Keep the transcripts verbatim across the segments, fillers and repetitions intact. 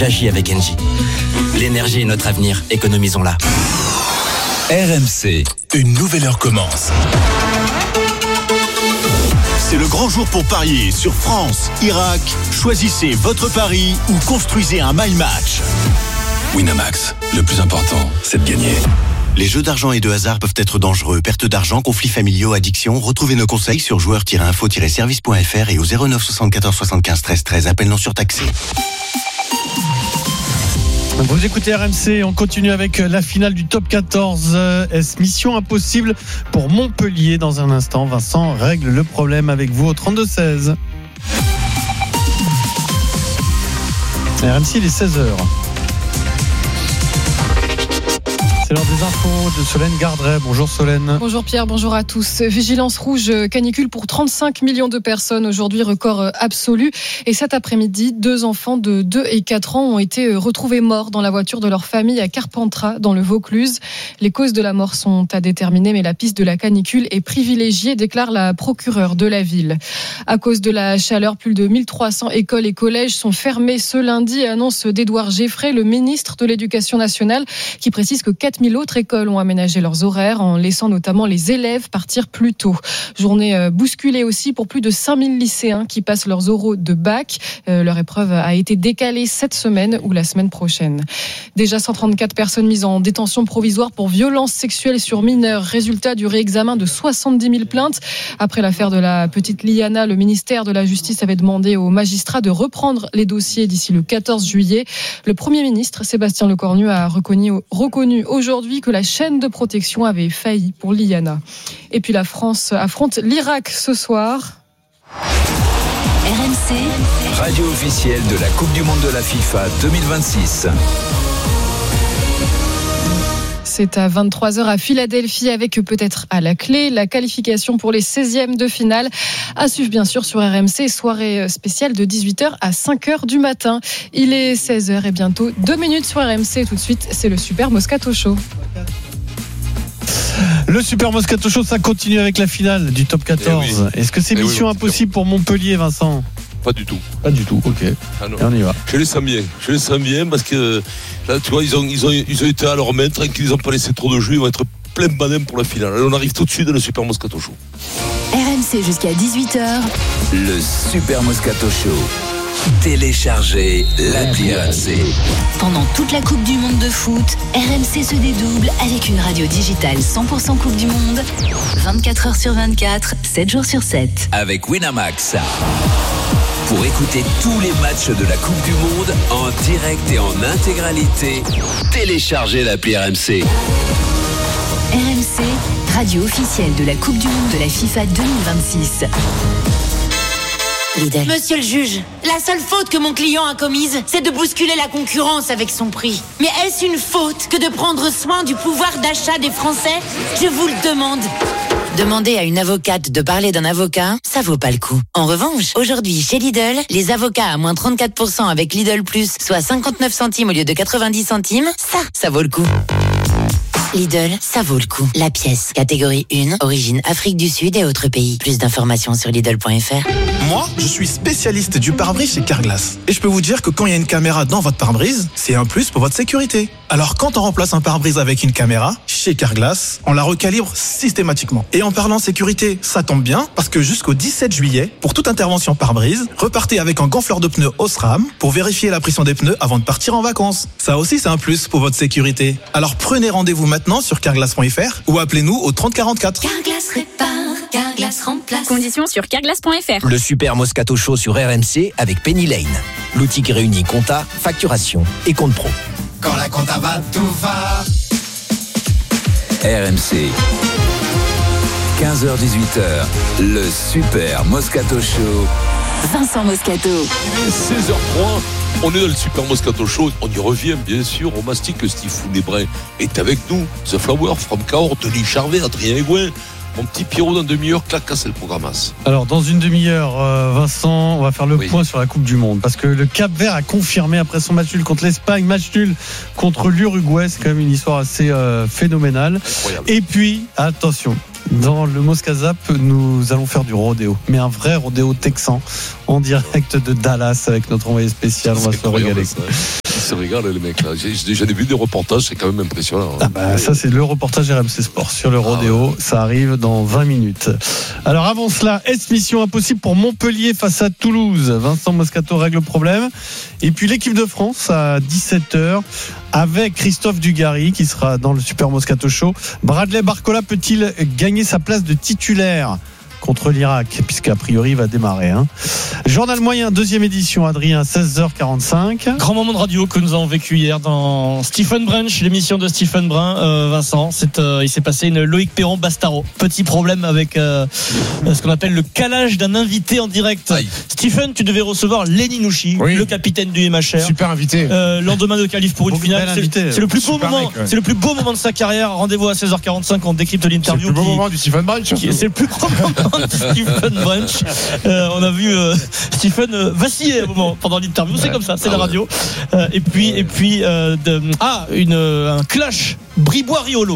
j'agis avec Engie. L'énergie est notre avenir, économisons-la. R M C, une nouvelle heure commence. C'est le grand jour pour parier sur France, Irak. Choisissez votre pari ou construisez un my match. Winamax, le plus important, c'est de gagner. Les jeux d'argent et de hasard peuvent être dangereux. Perte d'argent, conflits familiaux, addiction. Retrouvez nos conseils sur joueurs tiret info tiret service point f r et au zéro neuf soixante-quatorze soixante-quinze treize treize. Appel non surtaxé. Vous écoutez R M C, on continue avec la finale du top quatorze. Est-ce mission impossible pour Montpellier? Dans un instant, Vincent règle le problème avec vous au trente-deux seize. R M C, il est seize heures. C'est l'heure des infos de Solène Gardret. Bonjour Solène. Bonjour Pierre, bonjour à tous. Vigilance rouge canicule pour trente-cinq millions de personnes. Aujourd'hui, record absolu. Et cet après-midi, deux enfants de deux et quatre ans ont été retrouvés morts dans la voiture de leur famille à Carpentras, dans le Vaucluse. Les causes de la mort sont à déterminer, mais la piste de la canicule est privilégiée, déclare la procureure de la ville. À cause de la chaleur, plus de mille trois cents écoles et collèges sont fermés ce lundi, annonce d'Édouard Geffray, le ministre de l'Éducation nationale, qui précise que quatre mille autres écoles ont aménagé leurs horaires en laissant notamment les élèves partir plus tôt. Journée bousculée aussi pour plus de cinq mille lycéens qui passent leurs oraux de bac. Euh, leur épreuve a été décalée cette semaine ou la semaine prochaine. Déjà cent trente-quatre personnes mises en détention provisoire pour violences sexuelles sur mineurs. Résultat du réexamen de soixante-dix mille plaintes. Après l'affaire de la petite Liana, le ministère de la Justice avait demandé aux magistrats de reprendre les dossiers d'ici le quatorze juillet. Le Premier ministre, Sébastien Lecornu, a reconnu, reconnu aujourd'hui que la chaîne de protection avait failli pour Liana. Et puis la France affronte l'Irak ce soir. R M C, radio officielle de la Coupe du Monde de la FIFA deux mille vingt-six. C'est à vingt-trois heures à Philadelphie avec peut-être à la clé la qualification pour les seizièmes de finale. À suivre bien sûr sur R M C, soirée spéciale de dix-huit heures à cinq heures du matin. Il est seize heures et bientôt deux minutes sur R M C. Tout de suite, c'est le Super Moscato Show. Le Super Moscato Show, ça continue avec la finale du top quatorze. Eh oui. Est-ce que c'est eh mission oui, impossible pour Montpellier, Vincent? Pas du tout. Pas du tout, ok. Ah non. Et on y va. Je les sens bien. Je les sens bien parce que là, tu vois, ils ont, ils ont, ils ont été à leur main, tranquilles, ils n'ont pas laissé trop de jeu, ils vont être plein de banane pour la finale. Allez, on arrive tout de suite dans le Super Moscato Show. R M C jusqu'à dix-huit heures. Le Super Moscato Show. Téléchargez l'appli R M C. Pendant toute la Coupe du Monde de foot, R M C se dédouble avec une radio digitale cent pour cent Coupe du Monde, vingt-quatre heures sur vingt-quatre, sept jours sur sept. Avec Winamax. Pour écouter tous les matchs de la Coupe du Monde en direct et en intégralité, téléchargez l'appli R M C. R M C, radio officielle de la Coupe du Monde de la FIFA deux mille vingt-six. Lidl. Monsieur le juge, la seule faute que mon client a commise, c'est de bousculer la concurrence avec son prix. Mais est-ce une faute que de prendre soin du pouvoir d'achat des Français? Je vous le demande. Demander à une avocate de parler d'un avocat, ça vaut pas le coup. En revanche, aujourd'hui, chez Lidl, les avocats à moins trente-quatre pour cent avec Lidl Plus, soit cinquante-neuf centimes au lieu de quatre-vingt-dix centimes, ça, ça vaut le coup. Lidl, ça vaut le coup. La pièce, catégorie un, origine Afrique du Sud et autres pays. Plus d'informations sur Lidl point f r. Moi, je suis spécialiste du pare-brise chez Carglass. Et je peux vous dire que quand il y a une caméra dans votre pare-brise, c'est un plus pour votre sécurité. Alors quand on remplace un pare-brise avec une caméra, chez Carglass, on la recalibre systématiquement. Et en parlant sécurité, ça tombe bien, parce que jusqu'au dix-sept juillet, pour toute intervention pare-brise, repartez avec un gonfleur de pneus Osram pour vérifier la pression des pneus avant de partir en vacances. Ça aussi, c'est un plus pour votre sécurité. Alors prenez rendez-vous maintenant sur carglass point f r ou appelez-nous au trente quarante-quatre. Carglass répare, Carglass remplace. Conditions sur carglass point f r. Le Super Moscato Show sur R M C avec Penny Lane. L'outil qui réunit compta, facturation et compte pro. Quand la compta va, tout va. R M C. quinze heures dix-huit heures. Le Super Moscato Show. Vincent Moscato. Il est seize heures trois. On est dans le Super Moscato Show. On y revient, bien sûr. On mastique. Steve Founébrin est avec nous. The Flower, From Cahors, Denis Charvet, Adrien Aigouin. Mon petit Pierrot, dans demi-heure, clac, c'est le programmas. Alors, dans une demi-heure, euh, Vincent, on va faire le oui. point sur la Coupe du Monde. Parce que le Cap-Vert a confirmé, après son match nul contre l'Espagne, match nul contre l'Uruguay. C'est quand même une histoire assez euh, phénoménale. Incroyable. Et puis, attention, dans le Moscazap, nous allons faire du rodéo. Mais un vrai rodéo texan, en direct de Dallas, avec notre envoyé spécial. On va se régaler. se régalent les mecs là. J'ai déjà vu des reportages, c'est quand même impressionnant. Ah bah, ça c'est le reportage R M C Sport sur le rodéo, ah ouais. Ça arrive dans vingt minutes. Alors avant cela, est-ce mission impossible pour Montpellier face à Toulouse? Vincent Moscato règle le problème. Et puis l'équipe de France à dix-sept heures avec Christophe Dugarry qui sera dans le Super Moscato Show. Bradley Barcola peut-il gagner sa place de titulaire contre l'Irak, puisqu'a priori il va démarrer. Hein. Journal moyen, deuxième édition, Adrien, seize heures quarante-cinq. Grand moment de radio que nous avons vécu hier dans Stephen Brunch, l'émission de Stephen Brun. Euh, Vincent, c'est, euh, il s'est passé une Loïc Perron-Bastaro. Petit problème avec euh, ce qu'on appelle le calage d'un invité en direct. Aïe. Stephen, tu devais recevoir Lenny Nouchi, oui. Le capitaine du M H R. Super invité. Euh, lendemain de qualif pour une Beaucoup finale. C'est, c'est le plus beau moment. Mec, ouais. C'est le plus beau moment de sa carrière. Rendez-vous à seize heures quarante-cinq. On décrypte l'interview. C'est le plus beau qui, moment du Stephen Brunch. Qui, c'est le plus grand moment. Stephen Brunch. Euh, on a vu euh, Stephen euh, vaciller un moment pendant l'interview. C'est ouais. Comme ça, c'est ah la ouais. radio. Euh, et puis, ouais. et puis euh, de, ah, une, un clash Bribois-Riolo.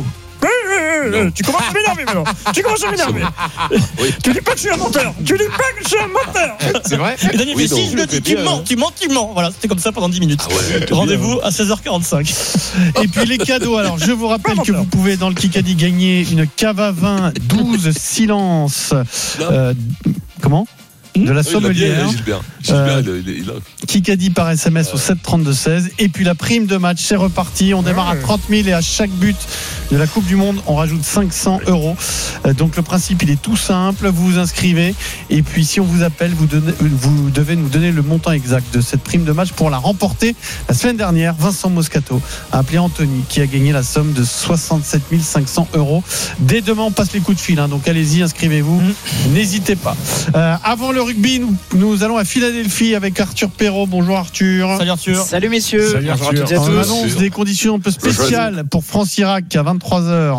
Non. Tu commences à m'énerver maintenant. Tu commences à m'énerver. Oui. Tu dis pas que je suis un menteur. Tu dis pas que je suis un menteur. C'est vrai. Et Daniel oui, fait si je le dis, tu mens, tu mens, tu mens. Voilà, c'était comme ça pendant dix minutes. Ah ouais, rendez-vous à seize heures quarante-cinq. Et puis les cadeaux. Alors, je vous rappelle que vous pouvez dans le Kikadi gagner une cave à vin douze silence. Euh, comment? De la sommelière. Euh, Kikadi par S M S au sept trente-deux seize. Et puis la prime de match, c'est reparti. On démarre à trente mille et à chaque but de la Coupe du Monde, on rajoute cinq cents euros. Donc le principe, il est tout simple. Vous vous inscrivez. Et puis si on vous appelle, vous, donnez, vous devez nous donner le montant exact de cette prime de match pour la remporter. La semaine dernière, Vincent Moscato a appelé Anthony qui a gagné la somme de soixante-sept mille cinq cents euros. Dès demain, on passe les coups de fil. Hein, donc allez-y, inscrivez-vous. Mmh. N'hésitez pas. Euh, avant le rugby, nous, nous allons à Philadelphie avec Arthur Perrault. Bonjour Arthur. Salut Arthur. Salut messieurs. Salut Arthur. Bonjour à toutes et à tous. On annonce des conditions un peu spéciales pour France-Irak à vingt-trois heures.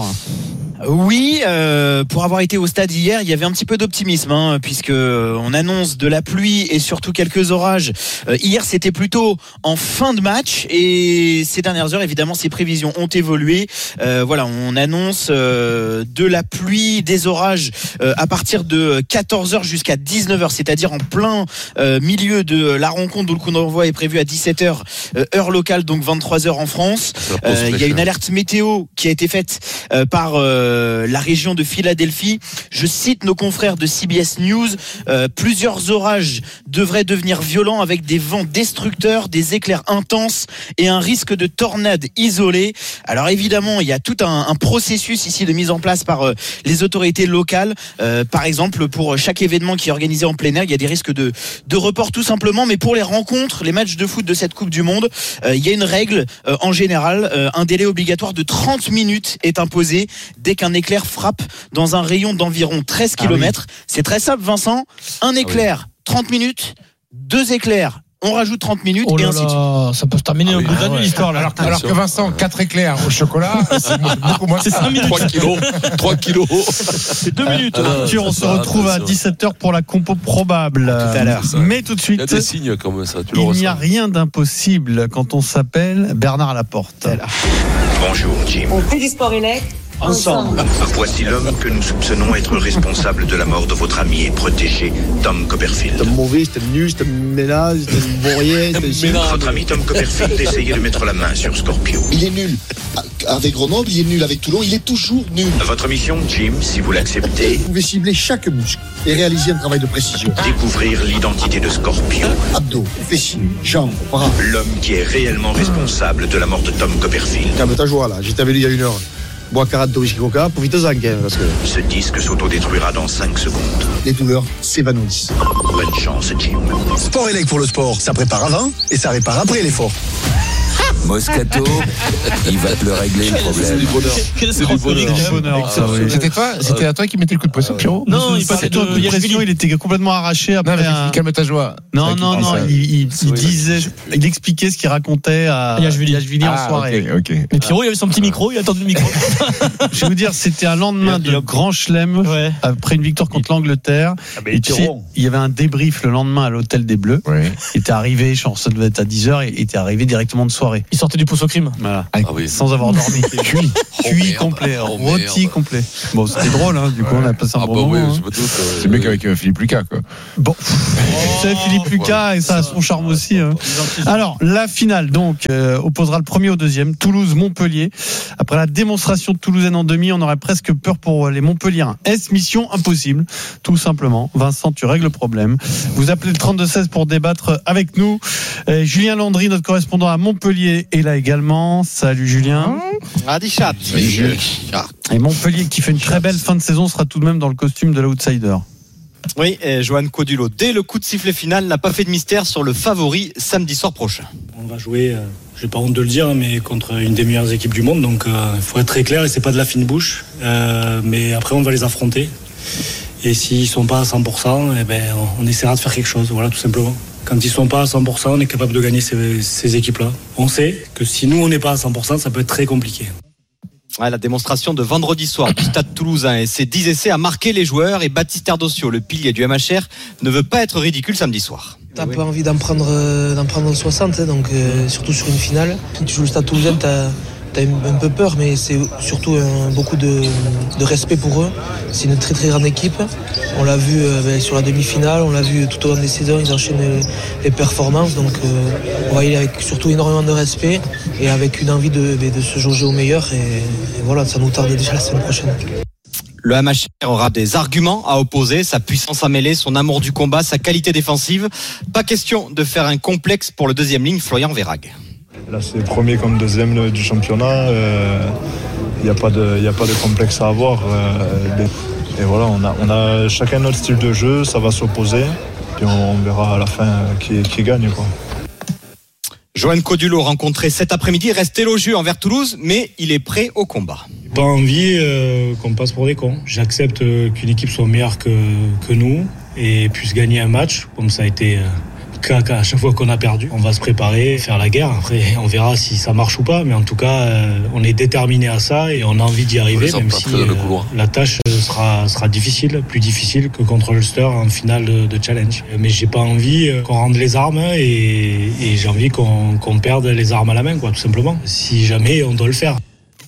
Oui, euh, pour avoir été au stade hier, il y avait un petit peu d'optimisme, hein, puisque on annonce de la pluie et surtout quelques orages. Euh, hier, c'était plutôt en fin de match et ces dernières heures, évidemment, ces prévisions ont évolué. Euh, voilà, on annonce euh, de la pluie, des orages euh, à partir de quatorze heures jusqu'à dix-neuf heures, c'est-à-dire en plein euh, milieu de la rencontre où le coup d'envoi est prévu à dix-sept heures, euh, heure locale, donc vingt-trois heures en France. Euh, il y a une alerte météo qui a été faite euh, par euh, la région de Philadelphie. Je cite nos confrères de C B S News. Euh, plusieurs orages devraient devenir violents avec des vents destructeurs, des éclairs intenses et un risque de tornade isolée. Alors évidemment, il y a tout un, un processus ici de mise en place par euh, les autorités locales. Euh, par exemple, pour chaque événement qui est organisé en plein air, il y a des risques de, de report tout simplement. Mais pour les rencontres, les matchs de foot de cette Coupe du Monde, euh, il y a une règle euh, en général. Euh, un délai obligatoire de trente minutes est imposé dès qu'un éclair frappe dans un rayon d'environ treize kilomètres. Ah oui. C'est très simple, Vincent. Un éclair, ah oui. trente minutes. Deux éclairs, on rajoute trente minutes oh et là ainsi de suite. Ça peut se terminer au bout d'un an l'histoire. Alors, alors que Vincent, quatre éclairs au chocolat, c'est beaucoup moins. C'est cinq minutes. trois kilos. trois kilos. C'est deux minutes. Alors, Arthur, on se retrouve à dix-sept heures pour la compo probable. Tout à l'heure. Mais tout de suite. Il y a des signes comme ça. Tu il n'y a rien d'impossible quand on s'appelle Bernard Laporte. Bonjour, Jim. On fait du sport élect. Ensemble. Voici l'homme que nous soupçonnons être responsable de la mort de votre ami et protégé, Tom Copperfield. C'était mauvais, c'était nul, c'était ménage, c'était bon rien. Votre ami Tom Copperfield essayait de mettre la main sur Scorpio. Il est nul avec Grenoble, il est nul avec Toulon, il est toujours nul. Votre mission, Jim, si vous l'acceptez... Vous pouvez cibler chaque muscle et réaliser un travail de précision. Découvrir l'identité de Scorpio. Abdos, fessiers, jambes, bras. L'homme qui est réellement responsable de la mort de Tom Copperfield. Calme ta joie là, j'étais avec lui il y a une heure. Bois quarante de whisky coca, profitez-en quand même. Parce que... Ce disque s'autodétruira dans cinq secondes. Les douleurs s'évanouissent. Bonne chance, Jim. Sport élect pour le sport, ça prépare avant et ça répare après l'effort. Moscato, il va te le régler le problème. C'est du bonheur. C'est du bonheur. Du bonheur. Ah, oui. C'était toi, c'était à toi qui mettais le coup de poisson, Pierrot. Non, il passait de coup de pression, il était complètement arraché après. Non, mais un... calme ta joie. Non, non, non, il, il, il disait, il expliquait ce qu'il racontait à Yachvili ah, en soirée. Okay, okay. Mais Pierrot, il avait son petit micro, il attendait le micro. Je vais vous dire, c'était un lendemain de grand chelem ouais. après une victoire contre l'Angleterre. Ah, et tu sais, il y avait un débrief le lendemain à l'hôtel des Bleus. Ouais. Il était arrivé, je pense, ça devait être à dix heures, il était arrivé directement de soirée. Il sortait du pouce au crime. Voilà. Ah oui. Sans avoir dormi. Cuit. Cuit oh complet. Oh rôti complet. Bon, c'était drôle, hein. Du coup, ouais. on a passé un ah bon bah moment. Oui, hein. C'est, euh... c'est mieux qu'avec euh, Philippe Lucas, quoi. Bon. C'est oh, Philippe Lucas ouais. et ça a son charme aussi. Hein. Alors, la finale, donc, euh, opposera le premier au deuxième. Toulouse-Montpellier. Après la démonstration de Toulousaine en demi, on aurait presque peur pour les Montpelliérains. Est-ce mission impossible? Tout simplement. Vincent, tu règles le problème. Vous appelez le trente-deux seize pour débattre avec nous. Et Julien Landry, notre correspondant à Montpellier, est là également. Salut Julien. Radichat. Et Montpellier qui fait une très belle fin de saison sera tout de même dans le costume de l'outsider. Oui, et Johan Codulo, dès le coup de sifflet final, n'a pas fait de mystère sur le favori samedi soir prochain. On va jouer, euh, j'ai pas honte de le dire, mais contre une des meilleures équipes du monde, donc il euh, faut être très clair et c'est pas de la fine bouche. Euh, mais après, on va les affronter. Et s'ils sont pas à cent pour cent, eh ben, on, on essaiera de faire quelque chose, voilà, tout simplement. Quand ils sont pas à cent pour cent, on est capable de gagner ces, ces équipes-là. On sait que si nous, on n'est pas à cent pour cent, ça peut être très compliqué. Ouais, la démonstration de vendredi soir du Stade Toulousain et ses dix essais a marqué les joueurs et Baptiste Erdosio, le pilier du M H R, ne veut pas être ridicule samedi soir. T'as pas envie d'en prendre, d'en prendre soixante, donc euh, surtout sur une finale. Quand tu joues le Stade Toulousain, t'as, t'as un peu peur, mais c'est surtout un, beaucoup de, de respect pour eux. C'est une très très grande équipe. On l'a vu euh, ben, sur la demi-finale, on l'a vu tout au long des saisons, ils enchaînent les, les performances, donc euh, on va y aller avec surtout énormément de respect et avec une envie de, de, de se jauger au meilleur. Et, et voilà, ça nous tarde déjà la semaine prochaine. Le M H R aura des arguments à opposer, sa puissance à mêler, son amour du combat, sa qualité défensive. Pas question de faire un complexe pour le deuxième ligne, Florian Verhaeghe. Là, c'est premier comme deuxième du championnat. Il euh, n'y a pas de, y a pas de complexe à avoir. Euh, et voilà, on a, on a chacun notre style de jeu, ça va s'opposer. Et on, on verra à la fin qui, qui gagne, quoi. Johan Codulo, rencontré cet après-midi, reste élogieux envers Toulouse, mais il est prêt au combat. Pas envie euh, qu'on passe pour des cons. J'accepte euh, qu'une équipe soit meilleure que, que nous et puisse gagner un match, comme ça a été... Euh, à chaque fois qu'on a perdu, on va se préparer, faire la guerre. Après, on verra si ça marche ou pas, mais en tout cas, euh, on est déterminé à ça et on a envie d'y arriver, même si euh, la tâche sera sera difficile, plus difficile que contre l'Ulster en finale de, de challenge. Mais j'ai pas envie qu'on rende les armes et, et j'ai envie qu'on, qu'on perde les armes à la main, quoi, tout simplement. Si jamais on doit le faire.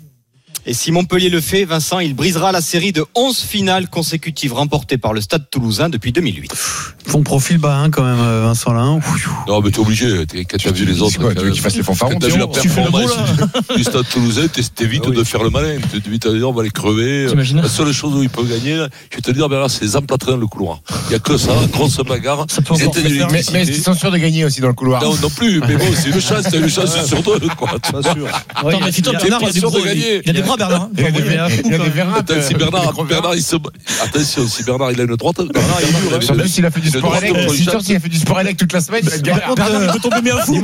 Et si Montpellier le fait, Vincent, il brisera la série de onze finales consécutives remportées par le Stade Toulousain depuis deux mille huit. Font profil bas hein, quand même, Vincent là. Hein. Non, mais t'es obligé. Quand tu as vu les autres, quoi, tu veux qu'ils fassent les fanfarons. Quand tu as vu la performance du Stade Toulousain, t'évites ah oui. de faire le malin. T'évites de dire on va les crever. T'imagines? La seule chose où ils peuvent gagner, je vais te dire, ben là, c'est les emplâtrés dans le couloir. Il n'y a que ça, grosse bagarre. Mais, mais ils sont sûrs de gagner aussi dans le couloir. Non, non plus. Mais bon, c'est une chance. T'as une chance sur deux, quoi. Pas sûr. Attends, mais Bernard, il y a des bras, Bernard. Il y a des Bernard. Attends, si Bernard, Bernard, il se. Attention, si Bernard, il a une droite. Bernard, il est dur. Surtout s'il a fait du sport élect. S'il a fait du sport élect toute la semaine, il va être galère. Bernard, il peut tomber bien fou.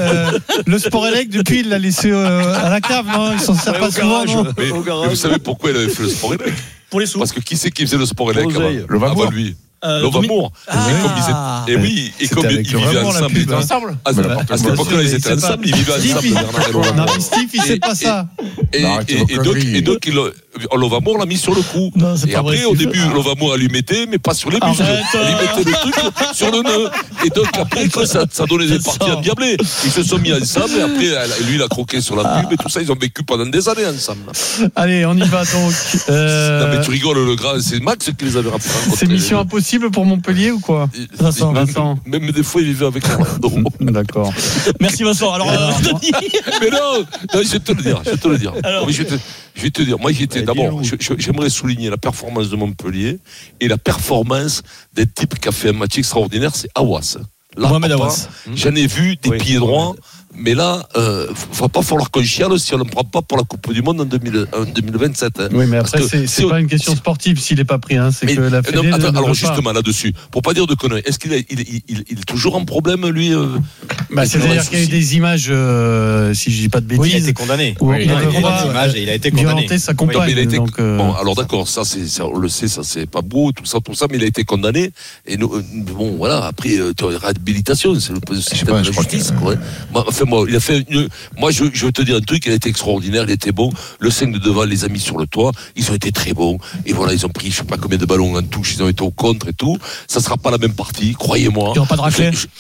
Le sport élect, depuis, il l'a laissé à la cave, non? Il s'en sert pas souvent, non? Mais vous savez pourquoi il avait fait le sport élect? Pour les sous. Parce que qui c'est qui faisait le sport élect avant lui? Euh, Lovamour. Ah. Et oui, et comme ils vivaient ensemble. ensemble. À cette époque-là, ils étaient ensemble, ils vivaient ensemble. Non, mais Steve, il sait pas ça. Et donc, et donc, Lovamour l'a mis sur le coup. Et après, au début, Lovamour, elle lui mettait, mais pas sur les muscles. Elle lui mettait le truc sur le nœud. Et donc, après, ça donnait des parties endiablées. Ils se sont mis ensemble, et après, lui, il a croqué sur la pub, et tout ça, ils ont vécu pendant des années ensemble. Allez, on y va donc. Non, mais tu rigoles, le grand, c'est Max qui les avait rencontrés. C'est mission impossible pour Montpellier ou quoi? Vincent, Vincent. Même, même des fois, il vivait avec moi. D'accord. Merci Vincent. Alors, euh, mais non, non, je vais te le dire. Je vais te le dire. Alors, oui, je, vais te, je vais te dire. Moi, j'étais d'abord. Je, je, j'aimerais souligner la performance de Montpellier et la performance des types qui a fait un match extraordinaire. C'est Aouas. Là, Mohamed Aouas. J'en ai vu des oui, pieds droits. Mais là, il euh, ne va pas falloir qu'on chiale si on ne le prend pas pour la Coupe du Monde en, deux mille, en deux mille vingt-sept. Hein. Oui, mais après, c'est, c'est pas une question sportive s'il n'est pas pris. Hein. C'est mais, que la Fédé non, attends, alors, justement, pas. Là-dessus, pour ne pas dire de conneries, est-ce qu'il est, il, il, il, il est toujours en problème, lui euh, bah, C'est-à-dire qu'il y a eu des images, euh, si je ne dis pas de bêtises. Oui, il a été condamné. Oui, il, a combat, images et il a été condamné. Violenté sa compagne. Oui, il a été, donc, euh... bon, alors d'accord, ça, c'est, ça, on le sait, ça, c'est pas beau, tout ça, tout ça, mais il a été condamné. Et nous, bon, voilà, après, tu as réhabilitation, c'est le système de la justice. Enfin, moi, il a fait une. Moi, je, je veux te dire un truc, il a été extraordinaire, il était bon. Le cinq de devant les a mis sur le toit, ils ont été très bons. Et voilà, ils ont pris, je sais pas combien de ballons en touche, ils ont été au contre et tout. Ça sera pas la même partie, croyez-moi. Il n'y aura pas de raclée.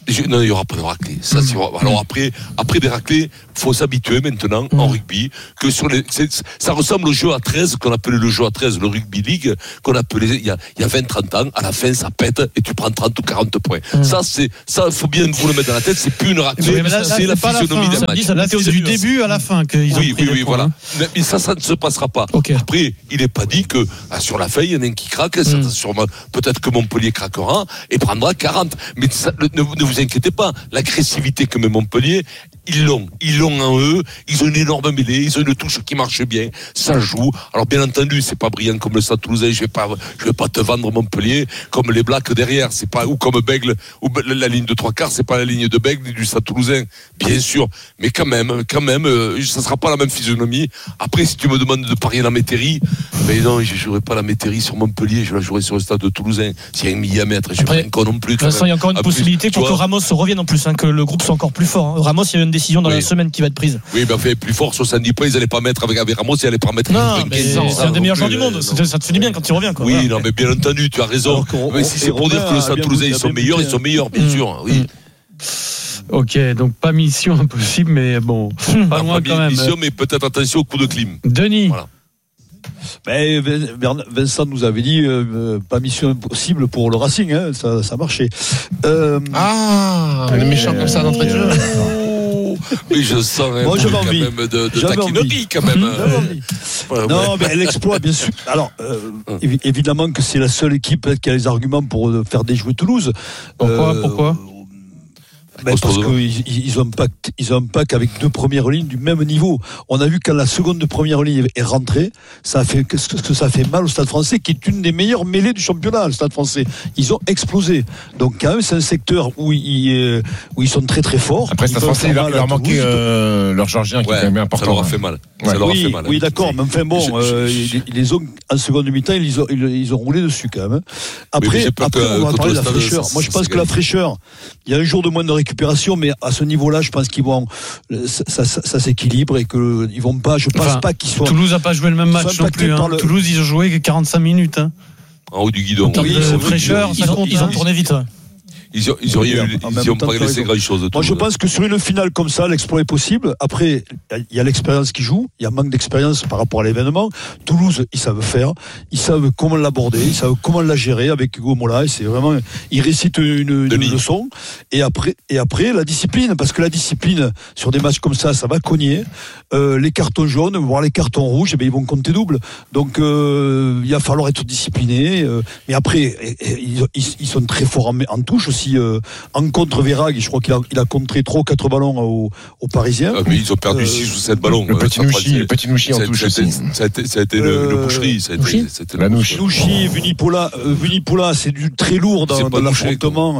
Non, il n'y aura pas de raclée. Ça, c'est... Alors après, après des raclées, faut s'habituer maintenant mmh. en rugby que sur les, c'est, ça ressemble au jeu à treize qu'on appelait le jeu à treize, le rugby league qu'on appelait il y a, il y a vingt trente ans. À la fin, ça pète et tu prends trente ou quarante points. Mmh. Ça, c'est ça, faut bien vous le mettre dans la tête. C'est plus une raclée, oui, là, c'est là, la physionomie d'un match. Là, c'est du début à la fin qu'ils ont oui, pris oui, oui, points, voilà. Hein. Mais ça, ça ne se passera pas. Okay. Après, il n'est pas dit que ah, sur la feuille, il y en a un qui craque. Mmh. Ça, sûrement, peut-être que Montpellier craquera et prendra quarante. Mais ça, ne, ne vous inquiétez pas. L'agressivité que met Montpellier, ils l'ont. Ils l'ont en eux. Ils ont une énorme mêlée. Ils ont une touche qui marche bien. Ça joue. Alors, bien entendu, c'est pas brillant comme le Stade Toulousain. Je vais pas, je vais pas te vendre Montpellier comme les Blacks derrière. C'est pas, ou comme Bègle, ou la ligne de trois quarts, c'est pas la ligne de Bègle du Stade Toulousain. Bien sûr. Mais quand même, quand même, euh, ça sera pas la même physionomie. Après, si tu me demandes de parier la métairie, mais non, je jouerai pas la métairie sur Montpellier. Je la jouerai sur le Stade de Toulousain. S'il y a un millimètre, je ne pas non plus. Vincent, il y a encore une possibilité pour que Ramos revienne en plus, hein, que le groupe soit encore plus fort. Hein. Ramos, il y a une décision dans oui. la semaine qui va être prise. Oui, mais enfin, plus fort, soixante-dix points, ils n'allaient pas mettre avec, avec Ramos, ils n'allaient pas mettre. Non, mais c'est, c'est un des meilleurs joueurs du monde. Euh, ça te fait du bien quand il revient. Quoi. Oui, voilà. non, mais bien entendu, tu as raison. Mais si c'est pour dire que le Stade Toulousain, ils sont meilleurs, ils sont meilleurs, bien sûr. Oui. Ok, donc pas mission impossible, mais bon, pas loin quand même. Mission, mais peut-être attention au coup de clim. Denis. Voilà. Ben, Vincent nous avait dit euh, pas mission impossible pour le Racing, hein, ça, ça marchait. Euh, ah, le méchant euh, comme ça d'entrée de jeu. Oui, je sens un Moi, peu quand même de, de taquinerie quand même. Ouais, non, ouais. mais l'exploit, bien sûr. Alors, euh, évi- évidemment que c'est la seule équipe qui a les arguments pour faire déjouer Toulouse. Pourquoi euh, Pourquoi Ben parce qu'ils ils ont un pack, ils ont un pack avec deux premières lignes du même niveau. On a vu quand la seconde de première ligne est rentrée, ça a fait que, que ça a fait mal au Stade Français, qui est une des meilleures mêlées du championnat. Le Stade Français, ils ont explosé. Donc quand même, c'est un secteur où ils où ils sont très très forts. Après, Stade Français, il leur, leur manquait euh, leur Georgien qui ouais, est quand même important. Ça leur a fait mal. Ouais. Ça leur oui, a fait mal. Oui, d'accord. Mais enfin bon, euh, ils, ils les ont en seconde mi-temps, ils ont ils, ils ont roulé dessus quand même. Après, après que, on va parler de la fraîcheur. Ça, Moi, je pense que la fraîcheur, il y a un jour de moins de récupération, mais à ce niveau-là, je pense qu'ils vont, ça, ça, ça, ça s'équilibre et que ils vont pas. Je pense enfin, pas qu'ils soient. Toulouse n'a pas joué le même match non plus. Hein. Le... Toulouse, ils ont joué quarante-cinq minutes. Hein. En haut du guidon. En oui, de fraîcheur, ils, ont, ils ont tourné vite. Ouais. Ils ont, ils ont, ils ont, ils ont pas laissé grand chose de tout. Moi, je pense que sur une finale comme ça, l'exploit est possible. Après, il y a l'expérience qui joue. Il y a un manque d'expérience par rapport à l'événement. Toulouse, ils savent faire. Ils savent comment l'aborder. Ils savent comment la gérer avec Hugo Mola. Et c'est vraiment, ils récitent une, une leçon. Et après, et après, la discipline. Parce que la discipline, sur des matchs comme ça, ça va cogner. Euh, les cartons jaunes, voire les cartons rouges, eh bien, ils vont compter double. Donc, euh, il va falloir être discipliné. Euh, mais après, et, et, ils, ils sont très forts en, en touche aussi. Euh, en contre Verag, je crois qu'il a, il a contré trois ou quatre ballons aux, aux Parisiens. Ah, mais ils ont perdu six euh, ou sept ballons. Le petit Nouchi, le petit Nouchi en touche aussi. Ça a été, ça a été euh, le, le boucherie. Ça a été, c'était la Nouchi. Nouchi, Vunipola, euh, Vunipola, c'est du très lourd dans, dans l'affrontement.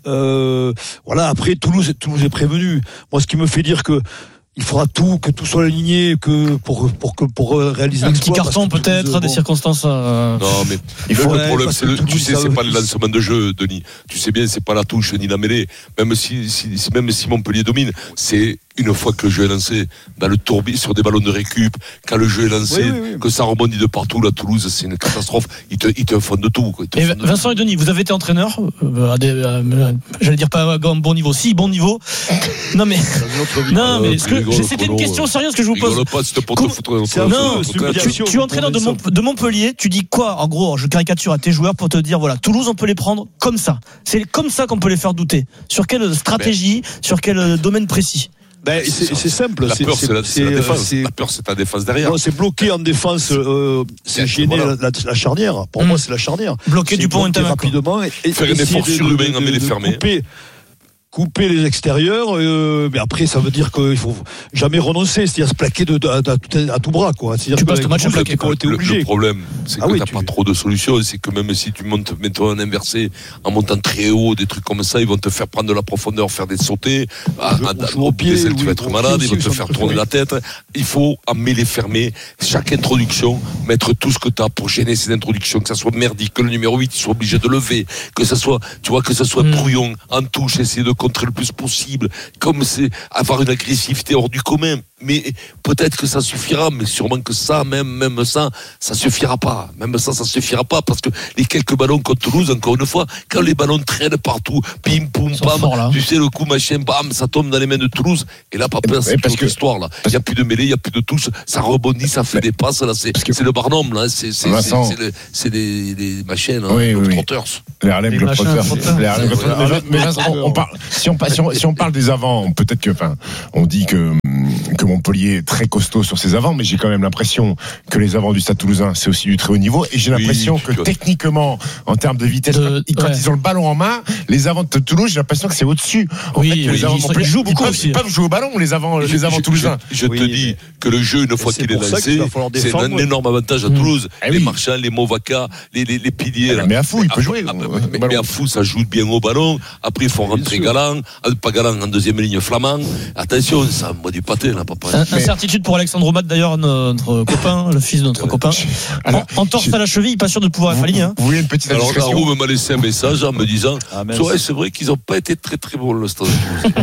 Euh, voilà, après Toulouse, Toulouse est prévenu. Moi, ce qui me fait dire que il faudra tout, que tout soit aligné, que pour pour que pour réaliser un petit carton peut-être, Toulouse, des bon. circonstances. Euh... Non, mais il faut le problème, c'est le, tu sais, c'est pas le lancement de jeu, Denis. Tu sais bien, c'est pas la touche ni la mêlée. Même si, si même si Montpellier domine, c'est une fois que le jeu est lancé, dans le tourbillon, sur des ballons de récup, quand le jeu est lancé, oui, oui, oui. que ça rebondit de partout, la Toulouse, c'est une catastrophe. Ils te, ils te font de tout. Quoi. Et Vincent tout. et Denis, vous avez été entraîneur, euh, à des, euh, j'allais dire pas à bon niveau, si bon niveau. Non mais, non mais, ce que, c'était une question sérieuse que je vous pose. Pas, c'était pour te foutre non, tu, tu es entraîneur de, Mont, de Montpellier, tu dis quoi, en gros, je caricature à tes joueurs pour te dire, voilà, Toulouse, on peut les prendre comme ça. C'est comme ça qu'on peut les faire douter. Sur quelle stratégie, ben. sur quel domaine précis? Ben, c'est, c'est, c'est simple. La c'est, peur, c'est, c'est, la, c'est, c'est la défense. C'est, la peur, c'est ta défense derrière. Non, c'est bloqué en défense. Euh, c'est gêner voilà. la, la, la charnière. Pour mmh. moi, c'est la charnière. Bloquer du pont rapidement. Et, et faire un effort surhumain, mais les fermer. Couper, couper les extérieurs, euh, mais après ça veut dire qu'il faut jamais renoncer, c'est-à-dire se plaquer de, de, à, à, à tout bras, quoi. C'est-à-dire tu passes le match à plaquer, quoi. Le, le problème, c'est que ah oui, t'as tu... pas trop de solutions, c'est que même si tu montes, mets-toi en inversé, en montant très haut, des trucs comme ça, ils vont te faire prendre de la profondeur, faire des sautés, à, à, à, au pied, oui, tu vas être malade, ils vont te faire tourner la tête. Il faut en mêler fermer, chaque introduction, mettre tout ce que t'as pour gêner ces introductions, que ça soit merdique, que le numéro huit, il soit obligé de lever, que ça soit, tu vois, que ça soit brouillon, en touche, essayer de contrer le plus possible, comme c'est avoir une agressivité hors du commun. Mais peut-être que ça suffira, mais sûrement que ça, même, même ça, ça suffira pas. Même ça, ça suffira pas, parce que les quelques ballons contre Toulouse, encore une fois, quand les ballons traînent partout, pim, poum, pam, tu sais, le coup, machin, bam, ça tombe dans les mains de Toulouse, et là, papa, c'est une autre histoire, là. Il n'y a plus de mêlée, il n'y a plus de touche, ça rebondit, ça fait des passes, là, c'est, que... c'est le Barnum, là, c'est, c'est, c'est, c'est, le, c'est des, des machines, hein, oui, les oui. Trotters. Les Harlem Globetrotters. Les Harlem Globetrotters. Mais on, on parle, si on, si on, si on parle des avants, peut-être que, enfin, on dit que, que Montpellier est très costaud sur ses avants, mais j'ai quand même l'impression que les avants du Stade Toulousain, c'est aussi du très haut niveau, et j'ai l'impression oui, que techniquement, en termes de vitesse, de, quand, ouais. ils ont le ballon en main, les avants de Toulouse, j'ai l'impression que c'est au-dessus. En oui, fait, que oui, les avants ils, ils jouent beaucoup ils aussi. Ils peuvent jouer au ballon, les avants, je, les avants je, toulousains. Je, je oui, te dis que le jeu, une fois qu'il est lancé, c'est un énorme avantage à Toulouse. Eh les oui. Marchands, les Movaka, les, les, les piliers. Mais à fou, il peut jouer. Mais à fou, ça joue bien au ballon. Après, il faut rentrer galant, pas galant en deuxième ligne flamand. Attention, ça moi du pâté, là, papa. Incertitude pour Alexandre Omat, d'ailleurs, notre copain, le fils de notre copain. Alors, en torse à la cheville, pas sûr de pouvoir être aligné. Vous voulez une petite alors, Darou m'a laissé un message en me disant ah, ouais, c'est vrai qu'ils n'ont pas été très très bons le stade.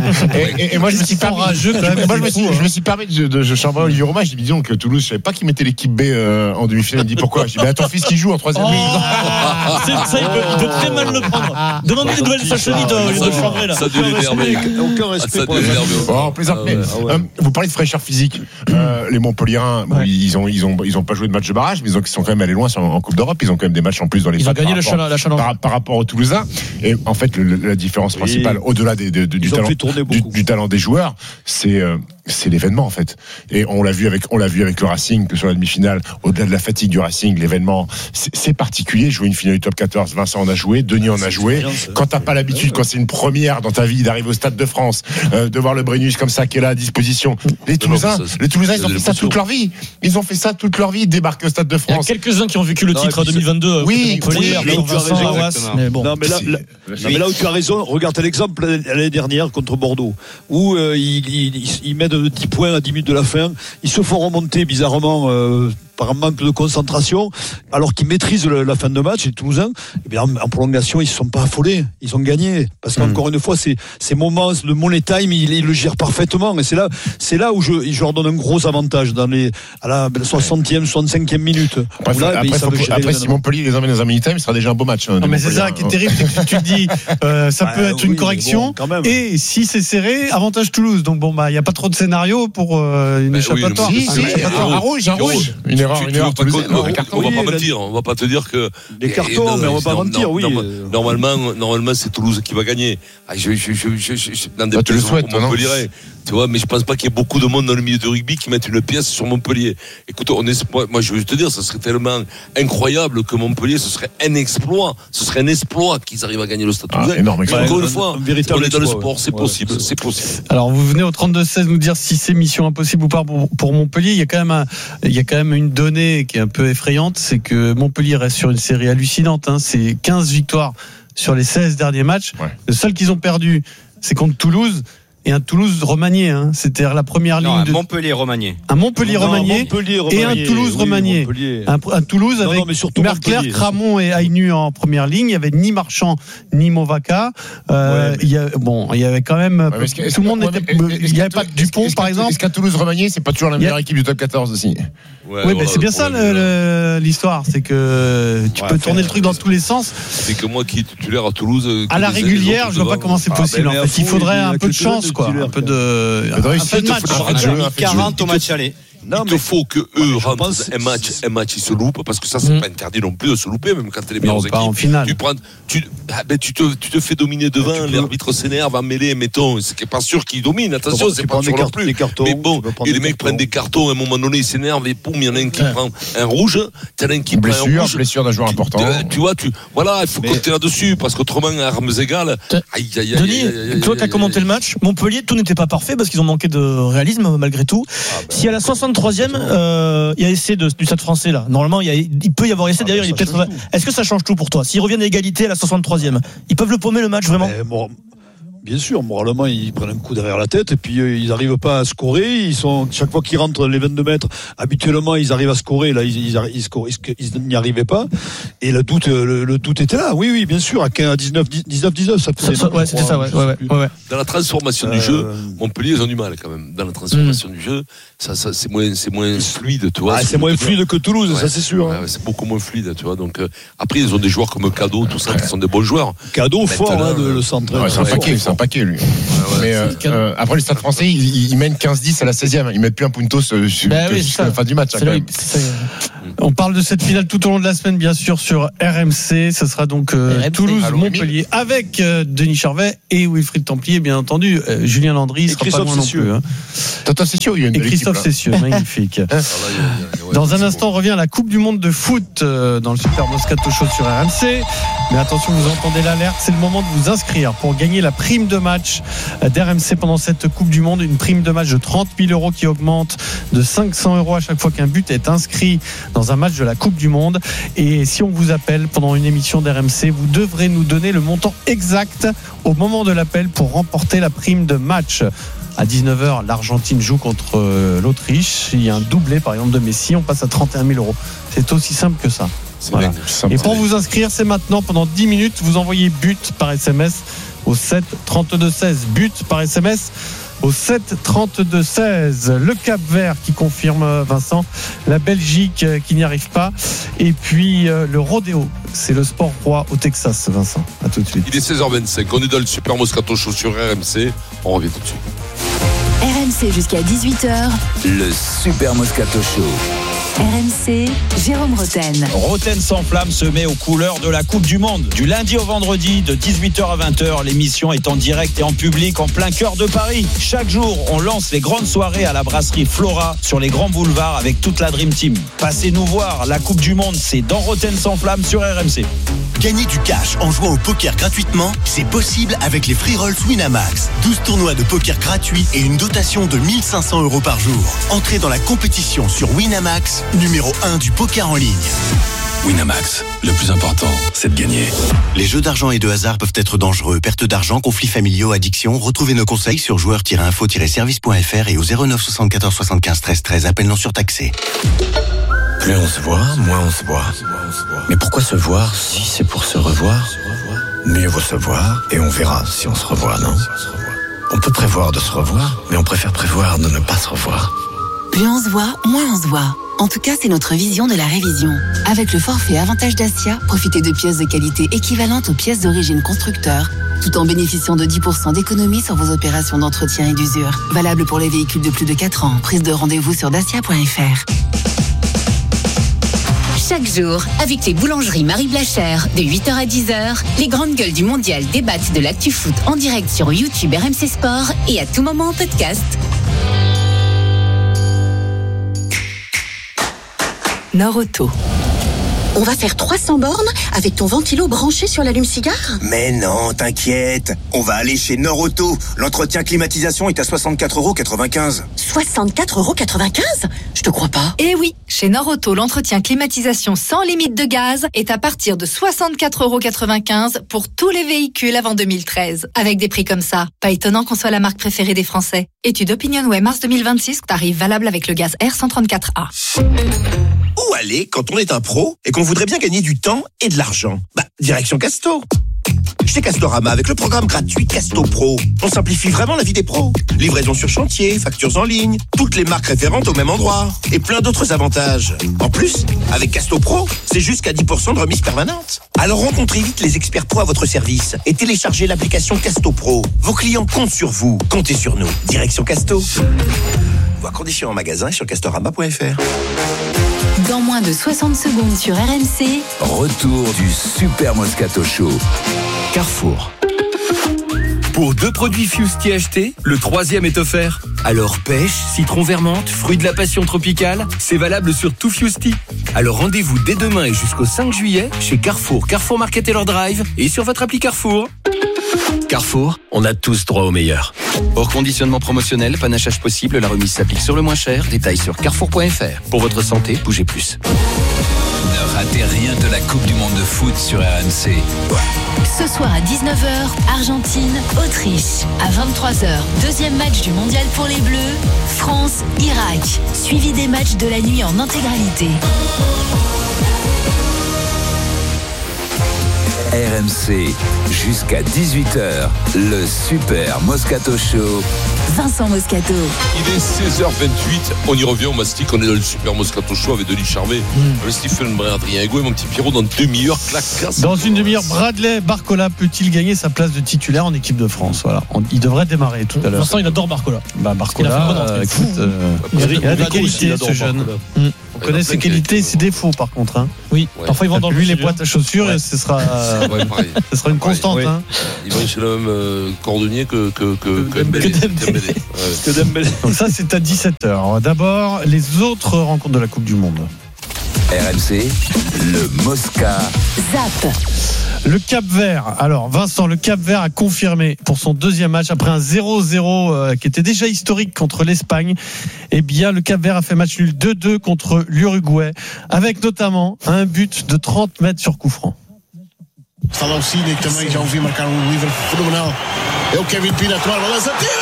et, et, et moi, je me suis permis, je, je, moi, je me suis, je me suis permis de, de, de chambrer Olivier Romain. Je dis, disons que Toulouse, je savais pas qu'il mettait l'équipe B euh, en demi-finale. Il me dit pourquoi. Je dis, ben, ton fils qui joue en troisième ligne. Oh, ça, il peut, il peut très mal le prendre. Demandez les nouvelles de sa cheville de, de chambrer, là. Ça a dû l'énerver. Aucun respect pour l'énerver. Oh, plaisante. Mais, vous parlez de fraîcheur physique. Euh, les Montpelliérains, bon, ouais. ils ont, ils ont, ils ont pas joué de match de barrage, mais ils, ont, ils sont quand même allés loin sur, en Coupe d'Europe. Ils ont quand même des matchs en plus dans les. Ils ont gagné par, rapport, la Challenge. Par, par rapport aux Toulousains. Et en fait, le, la différence oui. principale, au-delà des, de, de, du, talent, du, du talent des joueurs, c'est, euh, c'est l'événement en fait. Et on l'a vu avec, on l'a vu avec le Racing, que sur la demi-finale, au-delà de la fatigue du Racing, l'événement, c'est, c'est particulier. Jouer une finale du Top quatorze, Vincent en a joué, Denis en a joué. Quand t'as pas l'habitude, quand c'est une première dans ta vie d'arriver au Stade de France, euh, de voir le Brennus comme ça qui est là à disposition. Les Toulousains, non, ça, les Toulousains, ils ont fait ça toute leur vie. Ils ont fait ça toute leur vie, débarquer au Stade de France. Il y a quelques-uns qui ont vécu le non, titre deux mille vingt-deux. Oui, Montpellier, oui, oui, Vincent, Arras, mais bon. Non, mais là, là, non, mais là où tu as raison, regarde l'exemple l'année dernière contre Bordeaux, où euh, ils, ils, ils mettent dix points à dix minutes de la fin, ils se font remonter bizarrement euh, par un manque de concentration, alors qu'ils maîtrisent le, la fin de match, les Toulousains, eh bien, en, en prolongation, ils ne se sont pas affolés, ils ont gagné. Parce qu'encore mmh. une fois, c'est, ces moments, le money time, ils, ils le gèrent parfaitement. Et c'est là, c'est là où je, je leur donne un gros avantage, dans les, à la soixantième, soixante-cinquième minute. Après, là, après, faut, après si Montpellier les emmène dans un mini time, ce sera déjà un beau match. Hein, non, mais c'est ça qui est terrible, c'est que tu te dis, euh, ça peut ah, être oui, une correction. Bon, et si c'est serré, avantage Toulouse. Donc bon, bah, il n'y a pas trop de scénario pour euh, une bah, échappatoire. Oui, si, si, un rouge, un rouge. Une erreur, une erreur. On va pas mentir, on va pas te dire que des cartons, mais on va pas mentir, oui. Normalement, normalement, c'est Toulouse qui va gagner. Je, je, je, je, je, dans des tu le souhaites, non ? Tu vois, mais je pense pas qu'il y ait beaucoup de monde dans le milieu de rugby qui mettent une pièce sur Montpellier. Écoute, on est, moi, moi, je veux te dire, ça serait tellement incroyable que Montpellier, ce serait un exploit. Ce serait un exploit qu'ils arrivent à gagner le Stade Toulousain. Ah, énorme exploit. Encore une fois, on est dans le sport, ouais. c'est ouais, possible, c'est, c'est possible. Alors, vous venez au trente-deux seize nous dire si c'est mission impossible ou pas pour, pour Montpellier. Il y a quand même un, il y a quand même une donnée qui est un peu effrayante, c'est que Montpellier reste sur une série hallucinante, hein. C'est quinze victoires sur les seize derniers matchs. Ouais. Le seul qu'ils ont perdu, c'est contre Toulouse. Et un Toulouse remanié, hein. C'était la première non, ligne. Un de... Montpellier remanié. Un Montpellier non, remanié. Montpellier remanié. Et un Toulouse oui, remanié. Un, un Toulouse non, avec non, Merclair, Cramon et Aïnu en première ligne. Il y avait ni Marchand ni Movaka. Euh, ouais, mais... il y a, bon, il y avait quand même. Ouais, que, tout le monde était. Il n'y avait pas Dupont, par exemple. Est-ce qu'un Toulouse remanié, c'est pas toujours la meilleure a... équipe du top quatorze aussi? Ouais, oui, mais c'est bien ça le, le, l'histoire, c'est que tu ouais, peux tourner le truc dans tous les sens. C'est que moi qui est titulaire à Toulouse. À la régulière, je vois pas comment c'est possible. En fait, il faudrait un peu de chance, quoi. Un peu de. Un peu de match. quarante au match aller. Non, il te faut que eux rentrent un match, un match, ils se loupent, parce que ça, c'est mmh. pas interdit non plus de se louper, même quand t'es les meilleures équipes. En finale. Tu prends, tu, ah ben, tu te, tu te fais dominer devant, ah, l'arbitre s'énerve, va mêler, mettons, c'est pas sûr qu'il domine, attention, c'est pas sûr non plus. Cartons, mais bon, et les mecs prennent des cartons, à un moment donné, ils s'énervent, et poum, il y en a un qui ouais. prend un rouge, t'en as un qui blessure, prend un rouge. Blessure d'un joueur important. Tu vois, tu, voilà, il faut compter là-dessus, parce qu'autrement, à armes égales, aïe, aïe, aïe. Denis, toi qui as commenté le match, Montpellier, tout n'était pas parfait, parce qu'ils ont manqué de réalisme, malgré tout. Si à la soixante-troisième, Euh, il y a essai de, du Stade français là. Normalement, il, y a, il peut y avoir essai. Ah, d'ailleurs, il est peut-être. Est-ce que ça change tout pour toi ? S'ils reviennent à égalité à la soixante-troisième, ils peuvent le paumer le match vraiment ? bon, bien sûr, moralement, ils prennent un coup derrière la tête et puis euh, ils n'arrivent pas à scorer. Ils sont, chaque fois qu'ils rentrent les vingt-deux mètres, habituellement, ils arrivent à scorer. Là, ils, ils, ils, ils, ils n'y arrivaient pas. Et le doute, le, le doute était là. Oui, oui, bien sûr. À dix-neuf dix-neuf, ça faisait. Ouais, c'était ça, ouais, ouais, ouais, ouais. Dans la transformation euh... du jeu, Montpellier, ils ont du mal quand même. Dans la transformation mmh. du jeu, ça, ça, c'est moins, c'est moins fluide, tu vois. Ah, c'est, c'est moins fluide que Toulouse, ouais, ça c'est sûr. Ouais, hein. C'est beaucoup moins fluide, tu vois. Donc, euh, après, ils ont des joueurs comme Cadeau, tout ça, qui sont des bons joueurs. Cadeau fort, hein, de, le centre. Ouais, c'est un paquet, c'est un paquet, lui. Ouais, ouais, mais euh, euh, après, le Stade français, ils, ils mènent quinze dix à la seizième. Ils mettent plus un punto sur, sur, bah oui, jusqu'à la fin du match. Hein, le, on parle de cette finale tout au long de la semaine, bien sûr, sur R M C. Ce sera donc euh, Toulouse-Montpellier avec euh, Denis Charvet et Wilfried Templier, bien entendu. Euh, Julien Landry ne sera pas loin non plus. Hein. Toto Cessieux, il y a une et Christophe Cessieux, magnifique. Dans un instant, on revient à la Coupe du Monde de foot euh, dans le Super Moscato Show sur R M C. Mais attention, vous entendez l'alerte, c'est le moment de vous inscrire pour gagner la prime de match d'R M C pendant cette Coupe du Monde. Une prime de match de trente mille euros qui augmente de cinq cents euros à chaque fois qu'un but est inscrit dans un match de la Coupe du Monde. Et si on vous appelle pendant une émission d'R M C, vous devrez nous donner le montant exact au moment de l'appel pour remporter la prime de match. À dix-neuf heures, l'Argentine joue contre l'Autriche. Il y a un doublé, par exemple, de Messi. On passe à trente et un mille euros. C'est aussi simple que ça. Voilà. Et pour vous inscrire, c'est maintenant. Pendant dix minutes, vous envoyez but par S M S au sept trente-deux seize. But par S M S au sept trente-deux seize. Le Cap-Vert qui confirme, Vincent. La Belgique qui n'y arrive pas. Et puis le rodéo. C'est le sport roi au Texas, Vincent. À tout de suite. Il est seize heures vingt-cinq. On est dans le Super Moscato Show sur R M C. On revient tout de suite. R M C jusqu'à dix-huit heures. Le Super Moscato Show. R M C, Jérôme Roten. Roten sans flamme se met aux couleurs de la Coupe du Monde. Du lundi au vendredi, de dix-huit heures à vingt heures, l'émission est en direct et en public en plein cœur de Paris. Chaque jour, on lance les grandes soirées à la brasserie Flora sur les grands boulevards avec toute la Dream Team. Passez nous voir, la Coupe du Monde, c'est dans Roten sans flamme sur R M C. Gagner du cash en jouant au poker gratuitement, c'est possible avec les Free Rolls Winamax. douze tournois de poker gratuits et une dotation de mille cinq cents euros par jour. Entrez dans la compétition sur Winamax, numéro un du poker en ligne. Winamax, le plus important, c'est de gagner. Les jeux d'argent et de hasard peuvent être dangereux. Perte d'argent, conflits familiaux, addiction. Retrouvez nos conseils sur joueurs tiret info tiret service point f r et au zéro neuf soixante-quatorze soixante-quinze treize treize. Appel non surtaxé. Plus on se voit, moins on se voit. Mais pourquoi se voir si c'est pour se revoir ? Mieux vaut se voir et on verra si on se revoit, non ? On peut prévoir de se revoir, mais on préfère prévoir de ne pas se revoir. Plus on se voit, moins on se voit. En tout cas, c'est notre vision de la révision. Avec le forfait Avantage Dacia, profitez de pièces de qualité équivalentes aux pièces d'origine constructeur, tout en bénéficiant de dix pour cent d'économie sur vos opérations d'entretien et d'usure. Valable pour les véhicules de plus de quatre ans. Prise de rendez-vous sur dacia point f r. Chaque jour, avec les boulangeries Marie Blachère, de huit heures à dix heures, les grandes gueules du mondial débattent de l'actu foot en direct sur YouTube R M C Sport et à tout moment en podcast. Nord-Auto. On va faire trois cents bornes avec ton ventilo branché sur l'allume-cigare ? Mais non, t'inquiète. On va aller chez Nord-Auto. L'entretien climatisation est à soixante-quatre euros quatre-vingt-quinze. soixante-quatre euros quatre-vingt-quinze ? Je te crois pas. Eh oui, chez Nord-Auto, l'entretien climatisation sans limite de gaz est à partir de soixante-quatre euros quatre-vingt-quinze pour tous les véhicules avant deux mille treize. Avec des prix comme ça, pas étonnant qu'on soit la marque préférée des Français. Étude OpinionWay mars deux mille vingt-six, tarif valable avec le gaz R cent trente-quatre A. Où aller quand on est un pro et qu'on voudrait bien gagner du temps et de l'argent ? Bah, direction Casto. Chez Castorama, avec le programme gratuit Casto Pro, on simplifie vraiment la vie des pros. Livraison sur chantier, factures en ligne, toutes les marques référentes au même endroit et plein d'autres avantages. En plus, avec Casto Pro, c'est jusqu'à dix pour cent de remise permanente. Alors rencontrez vite les experts pros à votre service et téléchargez l'application Casto Pro. Vos clients comptent sur vous, comptez sur nous. Direction Casto. Voir conditions en magasin et sur castorama point f r. Dans moins de soixante secondes sur R M C, retour du Super Moscato Show. Carrefour. Pour deux produits Fusti achetés, le troisième est offert. Alors pêche, citron vermente, fruit de la passion tropicale, c'est valable sur tout Fusti. Alors rendez-vous dès demain et jusqu'au cinq juillet chez Carrefour, Carrefour Market et leur Drive et sur votre appli Carrefour. Carrefour, on a tous droit au meilleur. Hors conditionnement promotionnel, panachage possible, la remise s'applique sur le moins cher. Détails sur carrefour point f r. Pour votre santé, bougez plus. Ne ratez rien de la Coupe du Monde de foot sur R M C. Ce soir à dix-neuf heures, Argentine, Autriche. À vingt-trois heures, deuxième match du mondial pour les Bleus, France, Irak. Suivi des matchs de la nuit en intégralité. R M C, jusqu'à dix-huit heures, le Super Moscato Show. Vincent Moscato. Il est seize heures vingt-huit, on y revient, on mastique, on est dans le Super Moscato Show avec Denis Charvet, mmh. avec Stephen Brun, Adrien Egoué, mon petit Pierrot, dans une demi-heure, clac, casse. Dans une demi-heure, Bradley Barcola peut-il gagner sa place de titulaire en équipe de France? Voilà, on, il devrait démarrer tout à l'heure. Vincent, il adore Barcola. Bah, Barcola, il a, euh, écoute, euh, il, il a des qualités, ce jeune. Mmh. On connaît ses qualités et ses défauts, par contre. Hein. Oui, ouais. Parfois ils vont dans lui les boîtes à chaussures ouais. et ce sera, euh, ouais, ce sera une constante. Ouais. Hein. Ils vont chez le même euh, cordonnier que, que, que, que Dembélé. Que Dembélé. Ouais. que Dembélé. Donc ça, c'est à dix-sept heures. D'abord, les autres rencontres de la Coupe du Monde. R M C, le Mosca. Zap. Le Cap-Vert. Alors, Vincent, le Cap-Vert a confirmé pour son deuxième match après un zéro zéro euh, qui était déjà historique contre l'Espagne. Eh bien, le Cap-Vert a fait match nul deux deux contre l'Uruguay, avec notamment un but de trente mètres sur coup franc. Falou Cine também já ouvi marcar um livro fenomenal. É o Kevin Pina a tomar a balança. Tira!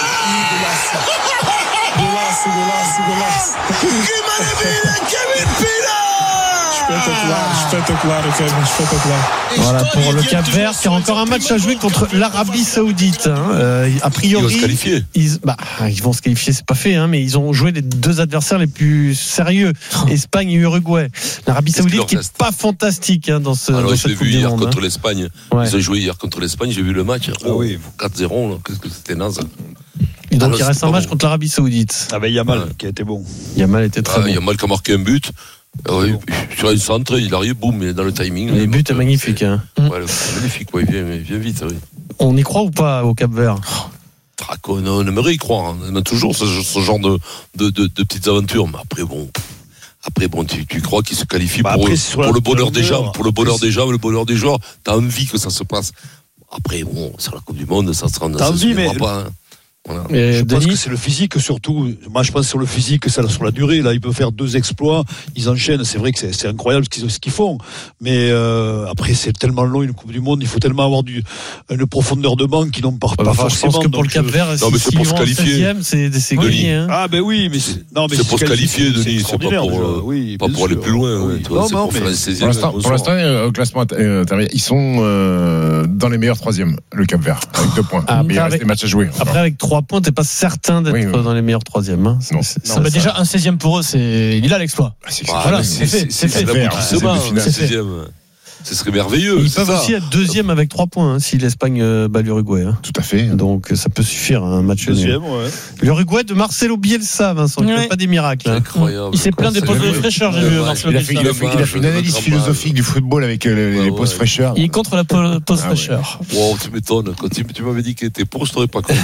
Golaço, golaço, golaço. Que maravilha, Kevin Pina! Spectaculaire, spectaculaire, Kevin, spectaculaire. Voilà pour le Cap-Vert qui a encore un match à jouer contre l'Arabie Saoudite. Hein. Euh, a priori, ils vont se qualifier. Ils, bah, ils vont se qualifier, c'est pas fait, hein, mais ils ont joué les deux adversaires les plus sérieux, Espagne et Uruguay. L'Arabie Saoudite qui est pas fantastique hein, dans ce. Alors, dans je l'ai vu hier monde, contre hein. l'Espagne. Ouais. Ils ont joué hier contre l'Espagne. J'ai vu le match. Oh, ah oui, quatre zéro. Là. Qu'est-ce que c'était naze. Et donc alors, il reste un match bon. contre l'Arabie Saoudite. Avec Yamal ouais. qui a été bon. Yamal était très ah, bon. Yamal qui a marqué un but. Oui, sur un centre, il arrive, boum, mais dans le timing. Le but est magnifique. Hein. Ouais, magnifique, ouais, il vient, il vient vite. Oui. On y croit ou pas au Cap-Vert? Traco, on aimerait y croire. Hein. On a toujours ce, ce genre de, de, de, de petites aventures. Mais après, bon, après, bon tu, tu crois qu'il se qualifie bah pour, pour, pour le bonheur des gens, pour le bonheur des gens, le bonheur des joueurs. T'as envie que ça se passe. Après, bon, sur la Coupe du Monde, ça sera. T'as envie, mais. Pas, hein. Voilà. Je Denis, pense que c'est le physique surtout. Moi, je pense sur le physique, ça sur la durée. Là, ils peuvent faire deux exploits, ils enchaînent. C'est vrai que c'est, c'est incroyable ce qu'ils, ce qu'ils font. Mais euh, après, c'est tellement long une Coupe du Monde. Il faut tellement avoir du, une profondeur de banc qu'ils n'ont pas, bah, pas enfin, forcément. Je pense que pour le Cap-Vert, non, mais c'est pour se qualifier. C'est, c'est gagné. Hein. Ah ben oui, mais c'est, non, mais c'est, c'est pour se qualifier, Denis. C'est pas pour, euh, oui, pas pour aller plus loin. Oui. Toi, non, c'est non, pour faire les seizième. Pour l'instant, pour l'instant euh, au classement intermédiaire, ils sont euh, dans les meilleurs troisièmes. Le Cap-Vert avec deux points. Mais il reste des matchs à jouer. Après, avec trois points, t'es pas certain d'être oui, oui. dans les meilleurs troisièmes. Hein. Non, c'est, non, bah déjà un seizième pour eux, c'est il a l'exploit. Ah, c'est, voilà, c'est, c'est fait, c'est, c'est, c'est fait. C'est c'est fait. Ce serait merveilleux. Ils peuvent ça. aussi être deuxième avec trois points hein, si l'Espagne euh, bat l'Uruguay. Hein. Tout à fait. Donc ça peut suffire un match deuxième. Ouais. L'Uruguay de Marcelo Bielsa, Vincent, ouais. Il fait pas des miracles. Hein. Incroyable. Il s'est plein des pauses de fraîcheur. J'ai vu Marcelo Bielsa. Il a fait, il a fait une analyse philosophique du football avec les, les pauses fraîcheur. Il est contre la pause fraîcheur. Wow, tu m'étonnes. Quand tu m'avais dit qu'il était pour, je t'aurais pas cru.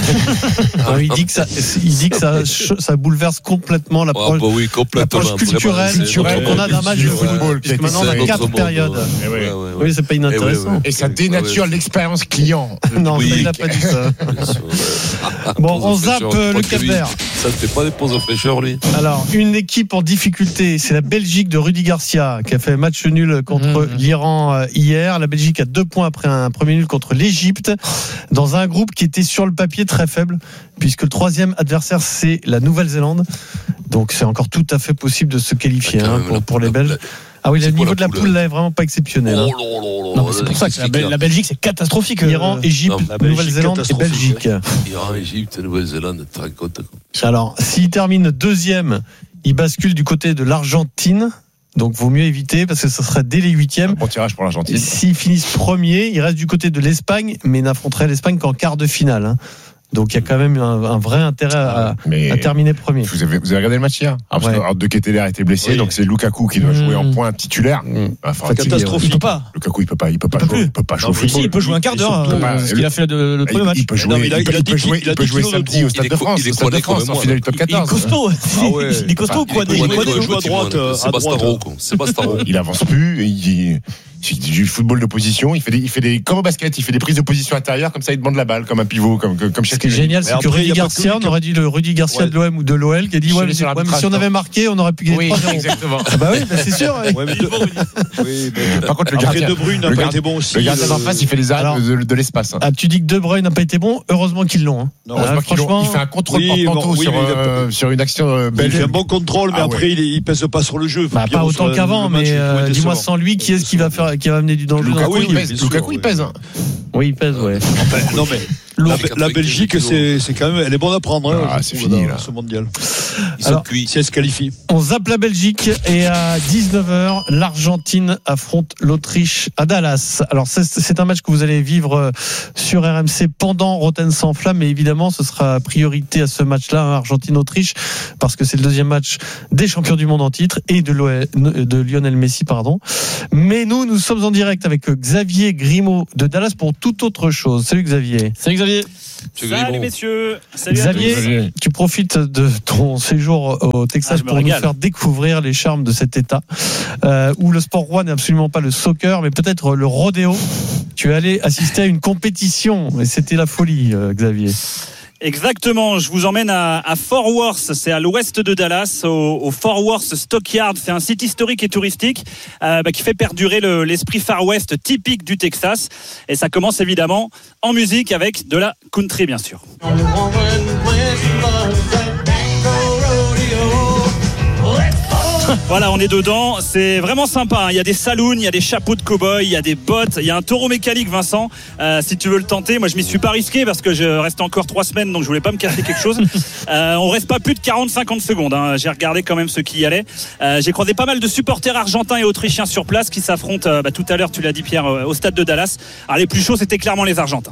Il dit que ça, il dit que ça, ça bouleverse complètement l'approche, ah bah oui, complètement, l'approche culturelle qu'on a d'un match de football. Puisque maintenant on a quatre périodes. Oui, c'est pas inintéressant. Et ça dénature l'expérience client. Non, il n'a pas dit ça. Bon, on zappe le Cap-Vert. Ça ne fait pas des pauses de fraîcheur, lui. Alors, une équipe en difficulté, c'est la Belgique de Rudy Garcia qui a fait match nul contre mmh. l'Iran hier. La Belgique a deux points après un premier nul contre l'Égypte dans un groupe qui était sur le papier très faible puisque le troisième adversaire c'est la Nouvelle-Zélande. Donc c'est encore tout à fait possible de se qualifier ah, hein, pour, pour les Belges. Ah oui, le niveau de la poule là est vraiment pas exceptionnel. Oh, oh, oh, oh, non, c'est pour ça que la, Bel- la Belgique c'est catastrophique. Iran, Égypte, Nouvelle-Zélande et Belgique. Iran, Égypte, Nouvelle-Zélande, très content. Alors, s'il termine deuxième, il bascule du côté de l'Argentine. Donc, vaut mieux éviter parce que ce serait dès les huitièmes. Un bon tirage pour l'Argentine. S'ils finissent premier, il reste du côté de l'Espagne, mais n'affronterait l'Espagne qu'en quart de finale. Hein. Donc il y a quand même un, un vrai intérêt à, à terminer premier. Vous avez, vous avez regardé le match hier ah, parce ouais. que De Ketelaere a été blessé, oui. Donc c'est Lukaku qui doit mmh. jouer en point titulaire. Mmh. Enfin, c'est catastrophique. Il peut pas. Lukaku il peut pas, il peut pas, il peut jouer, il peut pas jouer. Si, il peut jouer un quart d'heure. C'est ce qu'il a fait le, le premier match. Il peut jouer. Il, il, il, il peut jouer. Il peut jouer samedi au Stade de France. Il est de France en finale du top quatorze. Il est costaud. Il est costaud quoi. Il joue à droite. C'est Bastaro. C'est Bastaro. Il avance plus. Il fait du football de position. Il fait des, il fait des, comme au basket, il fait des prises de position intérieure. Comme ça, il demande la balle, comme un pivot, comme, comme chaque. Ce qui est génial, c'est que Rudy Garcia, on aurait dit le Rudy Garcia de l'O M ou de l'O L, qui a dit, ouais, mais si on avait marqué, on aurait pu gagner trois zéro. Exactement. Bah oui, c'est sûr. Par contre, le gardien De Bruyne n'a pas été bon aussi. Le gardien d'en face, il fait les arrêts de l'espace. Ah, tu dis que De Bruyne n'a pas été bon. Heureusement qu'ils l'ont. Franchement, il fait un contrôle porte-manteau sur une action belge. Il fait un bon contrôle, mais après, il pèse pas sur le jeu. Pas autant qu'avant, mais dis-moi sans lui, qui est-ce qui va faire, qui va amener du danger? Lukaku, il pèse. Lukaku, il pèse. Oui, il pèse, ouais. Non, mais la, la Belgique, c'est, c'est quand même, elle est bonne à prendre. Hein, ah, c'est fini, là. Ce mondial. Ils sont cuits. Si elle se qualifie. On zappe la Belgique et à dix-neuf heures, l'Argentine affronte l'Autriche à Dallas. Alors, c'est, c'est un match que vous allez vivre sur R M C pendant Rotten sans flamme, mais évidemment, ce sera priorité à ce match-là, hein, Argentine-Autriche, parce que c'est le deuxième match des champions du monde en titre et de, de Lionel Messi, pardon. Mais nous, nous sommes en direct avec Xavier Grimaud de Dallas pour toute autre chose. Salut Xavier. Salut Xavier. Salut messieurs. Salut Xavier, à tous. tu profites de ton séjour au Texas ah, pour nous faire découvrir les charmes de cet État euh, où le sport roi n'est absolument pas le soccer, mais peut-être le rodéo. Tu es allé assister à une compétition et c'était la folie, euh, Xavier. Exactement, je vous emmène à, à Fort Worth, c'est à l'ouest de Dallas, au, au Fort Worth Stockyard. C'est un site historique et touristique euh, bah, qui fait perdurer le, l'esprit Far West typique du Texas. Et ça commence évidemment en musique avec de la country, bien sûr. Voilà, on est dedans, c'est vraiment sympa, hein. Il y a des saloons, il y a des chapeaux de cow-boy, il y a des bottes, il y a un taureau mécanique, Vincent, euh, si tu veux le tenter. Moi je m'y suis pas risqué parce que je reste encore trois semaines, donc je voulais pas me casser quelque chose. euh, on reste pas plus de quarante à cinquante secondes, hein. J'ai regardé quand même ceux qui y allaient. euh, J'ai croisé pas mal de supporters argentins et autrichiens sur place qui s'affrontent euh, bah, tout à l'heure, tu l'as dit Pierre, euh, au stade de Dallas. Alors les plus chauds c'était clairement les Argentins.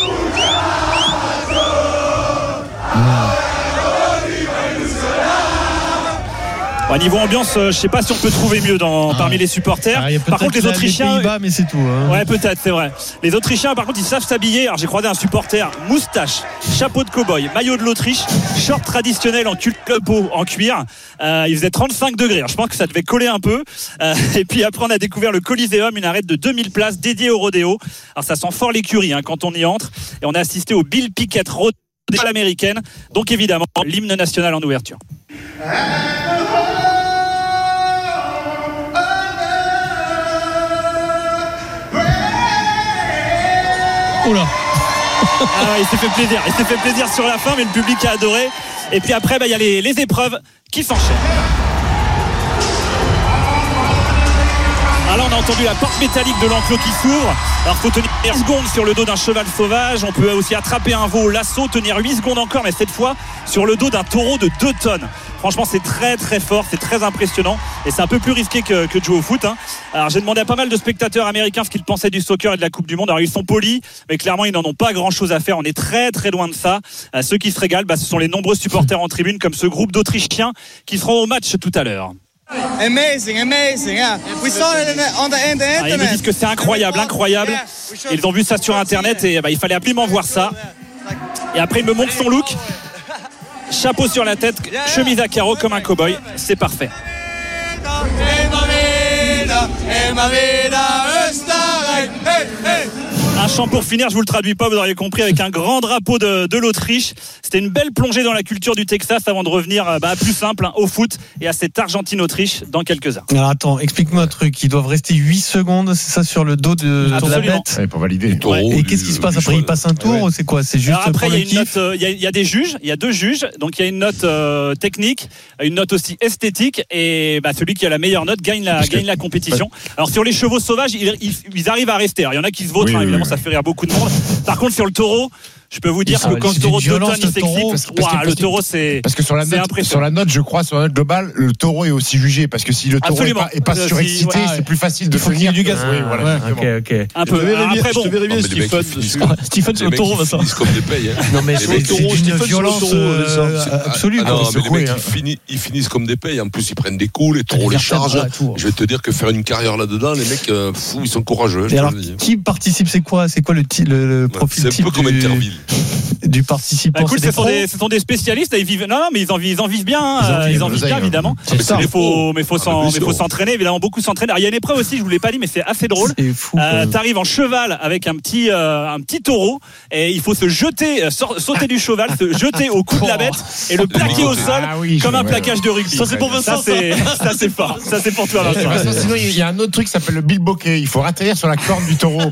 Au niveau ambiance, je sais pas si on peut trouver mieux dans, ah. parmi les supporters. Ah, par contre, les Autrichiens, les Pays-Bas, mais c'est tout. Hein. Ouais, peut-être, c'est vrai. Les Autrichiens, par contre, ils savent s'habiller. Alors, j'ai croisé un supporter moustache, chapeau de cow-boy, maillot de l'Autriche, short traditionnel en culpe-peau en cuir. Euh, il faisait trente-cinq degrés. Alors, je pense que ça devait coller un peu. Euh, et puis après, on a découvert le Coliseum, une arête de deux mille places dédiée au rodéo. Alors, ça sent fort l'écurie hein, quand on y entre. Et on a assisté au Bill Pickett Rodeo à l'américaine. Donc, évidemment, l'hymne national en ouverture. Oula. Ah, il s'est fait plaisir, il s'est fait plaisir sur la fin, mais le public a adoré. Et puis après, bah, il y a les, les épreuves qui s'enchaînent. Alors on a entendu la porte métallique de l'enclos qui s'ouvre. Alors il faut tenir huit secondes sur le dos d'un cheval sauvage. On peut aussi attraper un veau au lasso, tenir huit secondes encore, mais cette fois sur le dos d'un taureau de deux tonnes. Franchement, c'est très très fort, c'est très impressionnant et c'est un peu plus risqué que, que de jouer au foot. Hein. Alors j'ai demandé à pas mal de spectateurs américains ce qu'ils pensaient du soccer et de la Coupe du Monde. Alors ils sont polis, mais clairement ils n'en ont pas grand chose à faire. On est très très loin de ça. Euh, ceux qui se régalent, bah, ce sont les nombreux supporters en tribune, comme ce groupe d'Autrichiens qui seront au match tout à l'heure. Amazing, amazing. Yeah. We saw it on the internet. Ah, ils me disent que c'est incroyable, incroyable. Ils ont vu ça sur internet et bah, il fallait absolument voir ça. Et après il me montre son look. Chapeau sur la tête, chemise à carreaux comme un cow-boy, c'est parfait. Un chant pour finir, je vous le traduis pas, vous auriez compris, avec un grand drapeau de, de l'Autriche. C'était une belle plongée dans la culture du Texas avant de revenir bah, à plus simple, hein, au foot et à cette Argentine-Autriche dans quelques heures. Alors attends, explique-moi un truc, ils doivent rester huit secondes, c'est ça, sur le dos de, de la bête ouais, pour valider. Ouais. Et qu'est-ce qui se passe après? Ils passent un tour ouais. ou c'est quoi? C'est juste alors après, il y a une note, il euh, y, y a des juges, il y a deux juges, donc il y a une note euh, technique, une note aussi esthétique, et bah, celui qui a la meilleure note gagne la, gagne la compétition. Alors sur les chevaux sauvages, ils, ils, ils arrivent à rester. Alors, il y en a qui se vautrent, oui, hein, évidemment, oui, oui. Ça fait rire beaucoup de monde. Par contre, sur le taureau, je peux vous dire ah, que quand le taureau de deux tonnes il s'excite, wow, le taureau c'est parce que sur la note, sur la note, je crois, sur la note globale, le taureau est aussi jugé parce que si le taureau n'est pas, est pas surexcité, si, ouais, c'est plus facile de tenir du gaz. Oui, voilà. Ouais, ok, ok. Un peu. Après, bon, je te verrai bien, Stephen. Stephen, c'est le taureau, va ça. Ils finissent comme des payes. Non, mais c'est une violence absolue. Ils finissent comme des payes. En plus, ils prennent des coups, les taureaux les chargent. Je vais te dire que faire une carrière là-dedans, les mecs, ils sont courageux. Alors, qui participe? C'est quoi, c'est quoi le profil type? C'est un peu comme Interville. du participant. Bah, écoute, ce sont, des, ce sont des spécialistes. Ils vivent, non, non, mais ils en vivent, ils en vivent bien. Hein, ils en vivent, ils en vivent bien, évidemment. Mais il faut, mais faut, s'en, mais faut s'entraîner, évidemment, beaucoup s'entraîner. Alors, il y a une épreuve aussi, je vous l'ai pas dit, mais c'est assez drôle. C'est fou. Euh, t'arrives en cheval avec un petit, euh, un petit taureau, et il faut se jeter, sauter du cheval, se jeter au cou de la bête et le plaquer au sol ah, oui, comme un plaquage de rugby. Ça, c'est pour Vincent. Ça, c'est, ça, c'est fort. Ça, c'est pour toi, Vincent. Vincent. Sinon, il y a un autre truc qui s'appelle le bilboquet. Il faut atterrir sur la corde du taureau.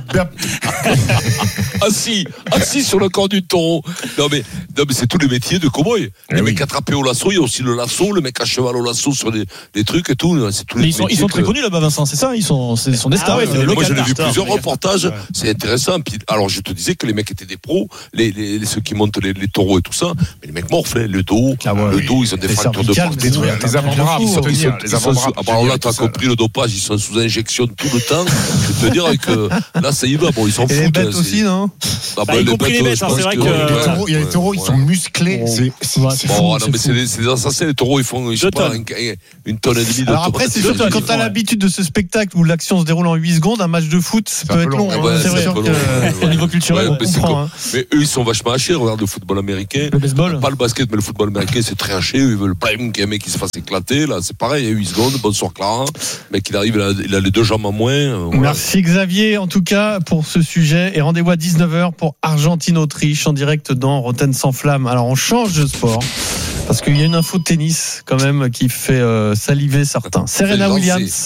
Assis, assis sur le corps du taureau. Non mais, non mais c'est tous les métiers de cow-boy. Le oui. mec attrapé au lasso, il y a aussi le lasso, le mec à cheval au lasso sur des, des trucs et tout. C'est tous les ils sont, ils sont très que... connus là-bas, Vincent, c'est ça. Ils sont, c'est, sont des stars. Ah ouais, moi, moi j'en ai vu plusieurs reportages. Ouais. C'est intéressant. Puis, alors, je te disais que les mecs étaient des pros, les, les, les ceux qui montent les, les taureaux et tout ça. Mais les mecs morflent, le dos, ah ouais, le oui. dos, ils ont des, des fractures de part et tout. Les avant-bras, ils sont, ils sont, les avant-bras. Alors là, t'as compris le dopage, ils sont sous injection tout le temps. Je vais te dire que là, ça y va. Bon, ils s'en foutent. Les bêtes aussi, non? Y compris les bêtes, c'est vrai que il y a les taureaux, ils sont musclés. C'est bon, non, mais c'est des assassins. Les taureaux, ils font, je sais pas, une tonne et demie de. Alors après, c'est sûr que quand t'as l'habitude de ce spectacle où l'action se déroule en huit secondes, un match de foot, ça peut être long. C'est vrai qu'au niveau culturel, on comprend. Mais eux, ils sont vachement hachés. Regarde le football américain. Le baseball. Pas le basket, mais le football américain, c'est très haché. Ils veulent pas qu'il y ait un mec qui se fasse éclater. Là, c'est pareil. Il y a huit secondes. Bonsoir Clara. Le mec, il arrive, il a les deux jambes en moins. Merci Xavier, en tout cas, pour ce sujet. Et rendez-vous à dix-neuf heures pour Argentine-Autriche en direct dans Rotten sans flamme. Alors, on change de sport. Parce qu'il y a une info de tennis quand même qui fait euh, saliver certains. Serena Williams,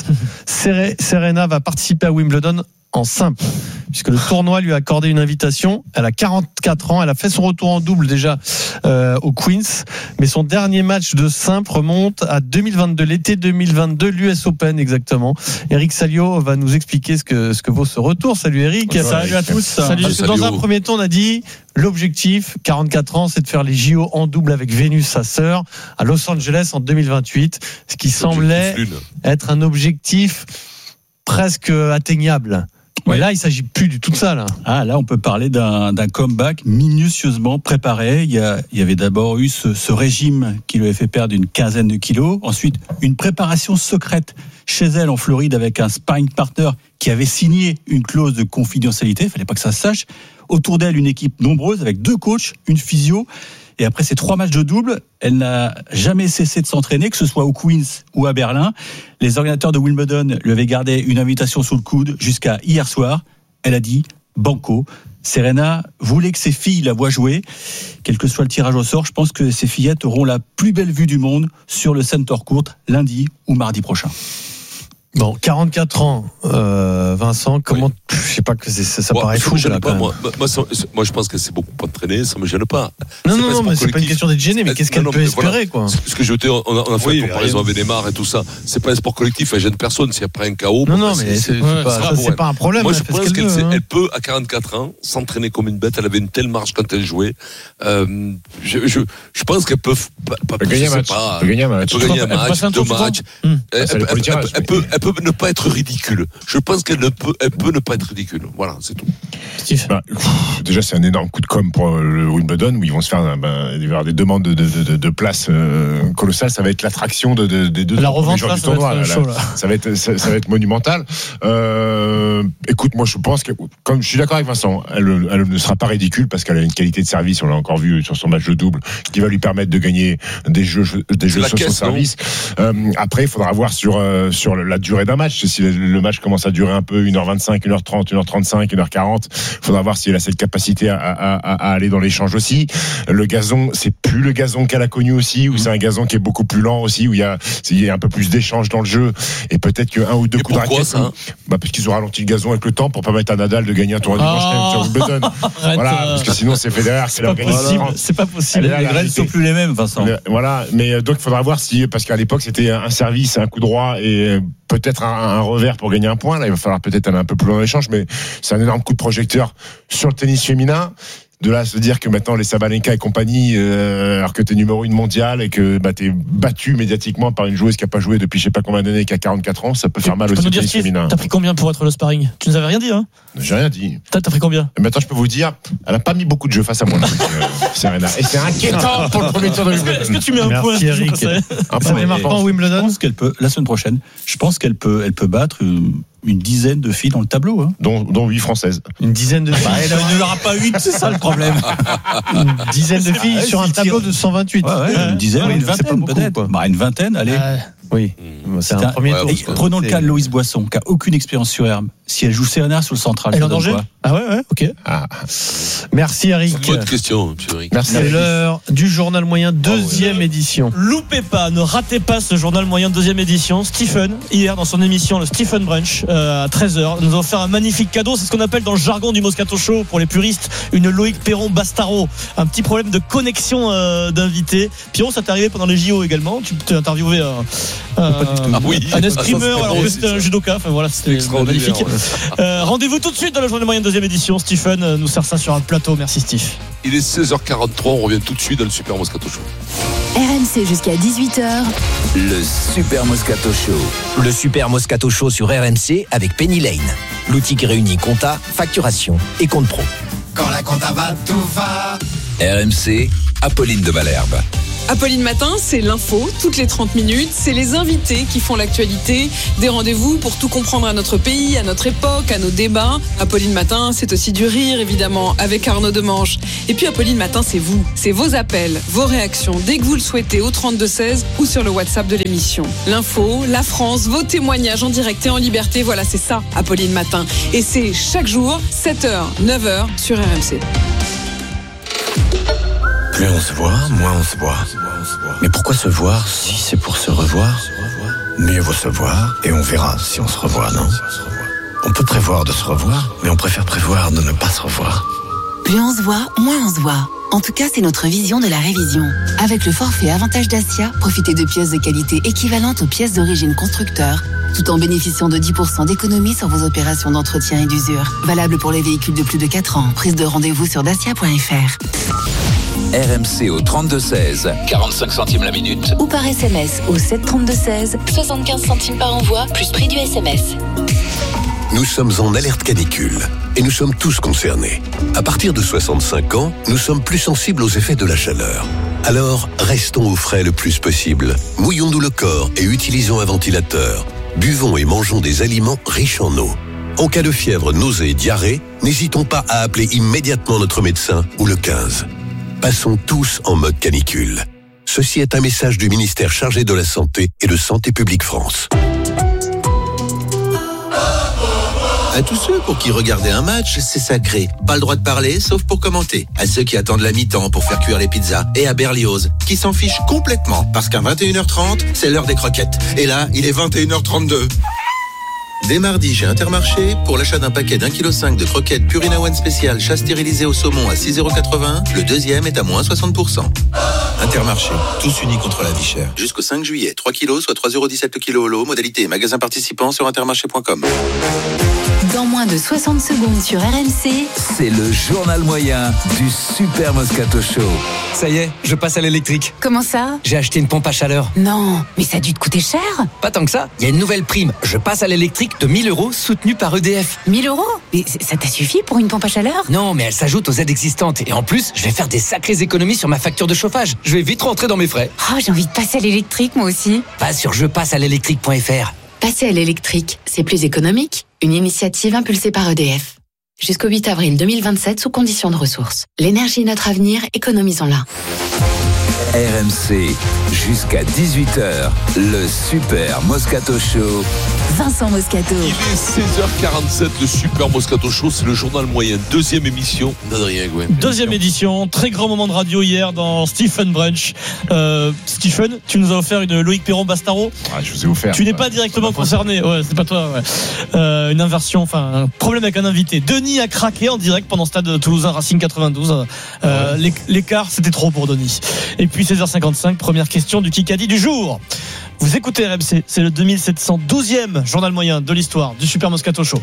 Serena va participer à Wimbledon en simple, puisque le tournoi lui a accordé une invitation. Elle a quarante-quatre ans, elle a fait son retour en double déjà euh, au Queens, mais son dernier match de simple remonte à deux mille vingt-deux, l'été deux mille vingt-deux, l'U S Open exactement. Eric Salio va nous expliquer ce que, ce que vaut ce retour. Salut Eric. Ouais, salut à tous. Salut. Salut. Dans un premier temps, on a dit l'objectif, quarante-quatre ans, c'est de faire les J O en double avec Vénus, sa sœur, à Los Angeles en deux mille vingt-huit, ce qui semblait être un objectif presque atteignable. Mais ouais. Là, il ne s'agit plus du tout de ça. Là, ah, là on peut parler d'un, d'un comeback minutieusement préparé. Il y, a, il y avait d'abord eu ce, ce régime qui lui avait fait perdre une quinzaine de kilos. Ensuite, une préparation secrète chez elle en Floride avec un sparring partner qui avait signé une clause de confidentialité. Il ne fallait pas que ça se sache. Autour d'elle, une équipe nombreuse avec deux coachs, une physio. Et après ces trois matchs de double, elle n'a jamais cessé de s'entraîner, que ce soit au Queens ou à Berlin. Les organisateurs de Wimbledon lui avaient gardé une invitation sous le coude jusqu'à hier soir. Elle a dit banco. Serena voulait que ses filles la voient jouer. Quel que soit le tirage au sort, je pense que ces fillettes auront la plus belle vue du monde sur le Center Court lundi ou mardi prochain. Bon, quarante-quatre ans, euh, Vincent, comment, oui. Je sais pas que c'est, ça, ça moi, paraît ça fou. Là, pas, moi, moi, ça, moi, je pense que c'est beaucoup entraîné, ça me gêne pas. Non, c'est non, non, mais c'est pas une question d'être gêné, mais qu'est-ce qu'elle non, peut espérer, voilà. quoi. Ce que je veux dire, on a, on a fait oui, une comparaison avec Neymar et tout ça. C'est pas un sport collectif, elle gêne personne. S'il y a après un K O, non, non, mais c'est, c'est, ouais, pas, ça, c'est pas un problème. Moi, je pense qu'elle veut, hein. Elle peut, à quarante-quatre ans, s'entraîner comme une bête. Elle avait une telle marge quand elle jouait. Euh, je, je, je pense qu'elle peut, pas, pas, gagner un match. Pas, elle peut gagner un match. Elle peut gagner un match, deux matchs. Elle peut ne pas être ridicule. Je pense qu'elle ne peut, elle peut ne pas être ridicule. Voilà, c'est tout. Bah, pff, déjà, c'est un énorme coup de com' pour le Wimbledon où ils vont se faire, ben, il va y avoir des demandes de, de, de, de places euh, colossales. Ça va être l'attraction de, de, des deux la revanche là, du tournoi. Là, là, chaud, là. Ça va être, ça, ça va être monumental. Euh, écoute, moi, je pense que, comme je suis d'accord avec Vincent, elle, elle ne sera pas ridicule parce qu'elle a une qualité de service. On l'a encore vu sur son match de double, qui va lui permettre de gagner des jeux, des jeux sur son service. Euh, après, il faudra voir sur euh, sur la durée d'un match. Si le, le match commence à durer un peu, une heure vingt-cinq, une heure trente, une heure trente-cinq, une heure quarante, il faudra voir si elle a cette capacité à, à, à, à aller dans l'échange aussi. Le gazon, c'est plus le gazon qu'elle a connu aussi, où c'est un gazon qui est beaucoup plus lent aussi, où il y a, il y a un peu plus d'échange dans le jeu, et peut-être qu'un ou deux et coups de raquette. Ça bah parce qu'ils ont ralenti le gazon avec le temps pour permettre à Nadal de gagner un tournoi du Grand Chelem sur Wimbledon. Voilà, parce que sinon c'est Federer, c'est l'organisation. C'est pas possible. Les graines sont plus les mêmes, Vincent. Voilà, mais donc il faudra voir si, parce qu'à l'époque c'était un service, un coup droit et peut-être un, un revers pour gagner un point. Là, il va falloir peut-être aller un peu plus loin dans l'échange, mais c'est un énorme coup de projecteur sur le tennis féminin. De là à se dire que maintenant les Sabalenka et compagnie, euh, alors que t'es numéro une mondial et que bah, t'es battu médiatiquement par une joueuse qui a pas joué depuis je sais pas combien d'années, qui a quarante-quatre ans, ça peut faire mal aussi au tennis féminin. T'as pris combien pour être le sparring? Tu nous avais rien dit, hein? J'ai rien dit. T'as, t'as pris combien? Et maintenant je peux vous dire, elle a pas mis beaucoup de jeux face à moi, euh, Serena. Et c'est inquiétant pour le premier tour de Wimbledon. Est-ce que tu mets un point? Merci Eric. Un ça démarre pas en Wimbledon. Je pense qu'elle peut, la semaine prochaine, je pense qu'elle peut, elle peut battre une, une dizaine de filles dans le tableau. Hein. Dont, dont huit françaises. Une dizaine de filles. Bah, il n'y aura pas huit, c'est ça le problème. Une dizaine de filles sur un tableau de cent vingt-huit. Ouais, ouais, une dizaine, ouais, une c'est pas vingtaine beaucoup, peut-être. Bah, une vingtaine, allez. Euh, oui, c'est, c'est un, un premier tour. Et prenons le cas de Loïse Boisson, qui n'a aucune expérience sur herbe. Si elle joue Serena sur le central, elle est en danger. Ah ouais, ouais, ok. Ah. Merci Eric. Bonne question, monsieur Eric. Merci. C'est l'heure du journal moyen deuxième oh, ouais. édition. Loupez pas, ne ratez pas ce journal moyen deuxième édition. Stephen, hier dans son émission le Stephen Brunch euh, à treize heures, nous a offert un magnifique cadeau. C'est ce qu'on appelle dans le jargon du Moscato Show pour les puristes une Loïc Perron Bastaro. Un petit problème de connexion euh, d'invité. Pierrot, ça t'est arrivé pendant les J O également. Tu t'es interviewé un, un, ah, oui. un escrimeur, alors que c'était un judoka. Enfin voilà, c'était magnifique. Euh, rendez-vous tout de suite dans le journal moyen deuxième édition. Stephen nous sert ça sur un plateau. Merci Steve. Il est seize heures quarante-trois, on revient tout de suite dans le Super Moscato Show. R M C jusqu'à dix-huit heures. Le Super Moscato Show. Le Super Moscato Show sur R M C avec Penny Lane. L'outil qui réunit compta, facturation et compte pro. Quand la compta va, tout va. R M C, Apolline de Malherbe. Apolline Matin, c'est l'info, toutes les trente minutes, c'est les invités qui font l'actualité, des rendez-vous pour tout comprendre à notre pays, à notre époque, à nos débats. Apolline Matin, c'est aussi du rire, évidemment, avec Arnaud Demange. Et puis Apolline Matin, c'est vous, c'est vos appels, vos réactions, dès que vous le souhaitez, au trente-deux seize ou sur le WhatsApp de l'émission. L'info, la France, vos témoignages en direct et en liberté, voilà, c'est ça, Apolline Matin. Et c'est chaque jour, sept heures, neuf heures, sur R M C. Plus on se voit, moins on se voit. Mais pourquoi se voir si c'est pour se revoir? Mieux vaut se voir et on verra si on se revoit, non? On peut prévoir de se revoir, mais on préfère prévoir de ne pas se revoir. Plus on se voit, moins on se voit. En tout cas, c'est notre vision de la révision. Avec le forfait Avantage Dacia, profitez de pièces de qualité équivalentes aux pièces d'origine constructeur, tout en bénéficiant de dix pour cent d'économie sur vos opérations d'entretien et d'usure. Valable pour les véhicules de plus de quatre ans. Prise de rendez-vous sur dacia point f r. R M C au trente-deux seize, quarante-cinq centimes la minute. Ou par S M S au sept trente-deux seize, soixante-quinze centimes par envoi, plus prix du S M S. Nous sommes en alerte canicule et nous sommes tous concernés. À partir de soixante-cinq ans, nous sommes plus sensibles aux effets de la chaleur. Alors, restons au frais le plus possible. Mouillons-nous le corps et utilisons un ventilateur. Buvons et mangeons des aliments riches en eau. En cas de fièvre, nausée, diarrhée, n'hésitons pas à appeler immédiatement notre médecin ou le quinze. Passons tous en mode canicule. Ceci est un message du ministère chargé de la Santé et de Santé publique France. À tous ceux pour qui regarder un match, c'est sacré. Pas le droit de parler, sauf pour commenter. À ceux qui attendent la mi-temps pour faire cuire les pizzas. Et à Berlioz, qui s'en fiche complètement, parce qu'à vingt et une heures trente, c'est l'heure des croquettes. Et là, il est vingt et une heures trente-deux. Dès mardi, chez Intermarché, pour l'achat d'un paquet d'un virgule cinq kilos de croquettes Purina One spécial chat stérilisé au saumon à six euros quatre-vingts, le deuxième est à moins soixante pour cent. Intermarché, tous unis contre la vie chère. Jusqu'au cinq juillet, trois kilos, soit trois euros dix-sept le kilo au lot. Modalité magasin participant sur intermarché point com. Dans moins de soixante secondes sur R M C, c'est le journal moyen du Super Moscato Show. Ça y est, je passe à l'électrique. Comment ça? J'ai acheté une pompe à chaleur. Non, mais ça a dû te coûter cher. Pas tant que ça, il y a une nouvelle prime. Je passe à l'électrique de mille euros soutenue par E D F. mille euros? Mais ça t'a suffi pour une pompe à chaleur? Non, mais elle s'ajoute aux aides existantes. Et en plus, je vais faire des sacrées économies sur ma facture de chauffage. Je vais vite rentrer dans mes frais. Oh, j'ai envie de passer à l'électrique moi aussi. Pas sur je passe à l'électrique point f r. Passer à l'électrique, c'est plus économique. Une initiative impulsée par E D F. Jusqu'au huit avril deux mille vingt-sept sous conditions de ressources. L'énergie est notre avenir, économisons-la. R M C, jusqu'à dix-huit heures, le Super Moscato Show. Vincent Moscato. Il est seize heures quarante-sept, le Super Moscato Show, c'est le journal moyen, deuxième émission d'Adrien Gouin. Deuxième édition, très grand moment de radio hier dans Stephen Brunch. Euh, Stephen, tu nous as offert une Loïc Perron Bastaro. Ah, je vous ai offert. Tu n'es pas directement concerné, ouais, c'est pas toi. Ouais. Euh, une inversion, enfin, un problème avec un invité. Denis a craqué en direct pendant Stade Toulousain Racing quatre-vingt-douze. Euh, ouais. L'écart, c'était trop pour Denis. Et puis seize heures cinquante-cinq, première question du Kikadi du jour. Vous écoutez R M C, c'est le deux mille sept cent douzième journal moyen de l'histoire du Super Moscato Show.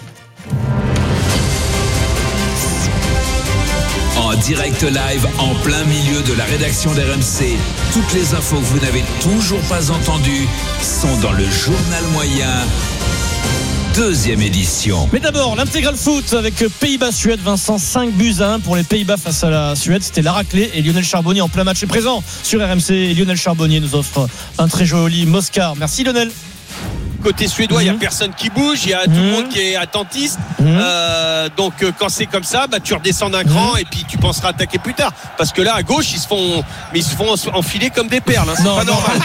En direct live, en plein milieu de la rédaction d'R M C, toutes les infos que vous n'avez toujours pas entendues sont dans le journal moyen. Deuxième édition. Mais d'abord, l'intégral foot avec Pays-Bas-Suède. Vincent, cinq buts à un pour les Pays-Bas face à la Suède. C'était la raclée et Lionel Charbonnier en plein match est présent sur R M C. Et Lionel Charbonnier nous offre un très joli Moscar. Merci Lionel. côté suédois, il mmh. y a personne qui bouge, il y a tout mmh. le monde qui est attentiste. Mmh. Euh, donc euh, quand c'est comme ça, bah tu redescends d'un cran mmh. et puis tu penseras attaquer plus tard. Parce que là à gauche ils se font, mais ils se font enfiler comme des perles. Hein, c'est non, pas non. normal.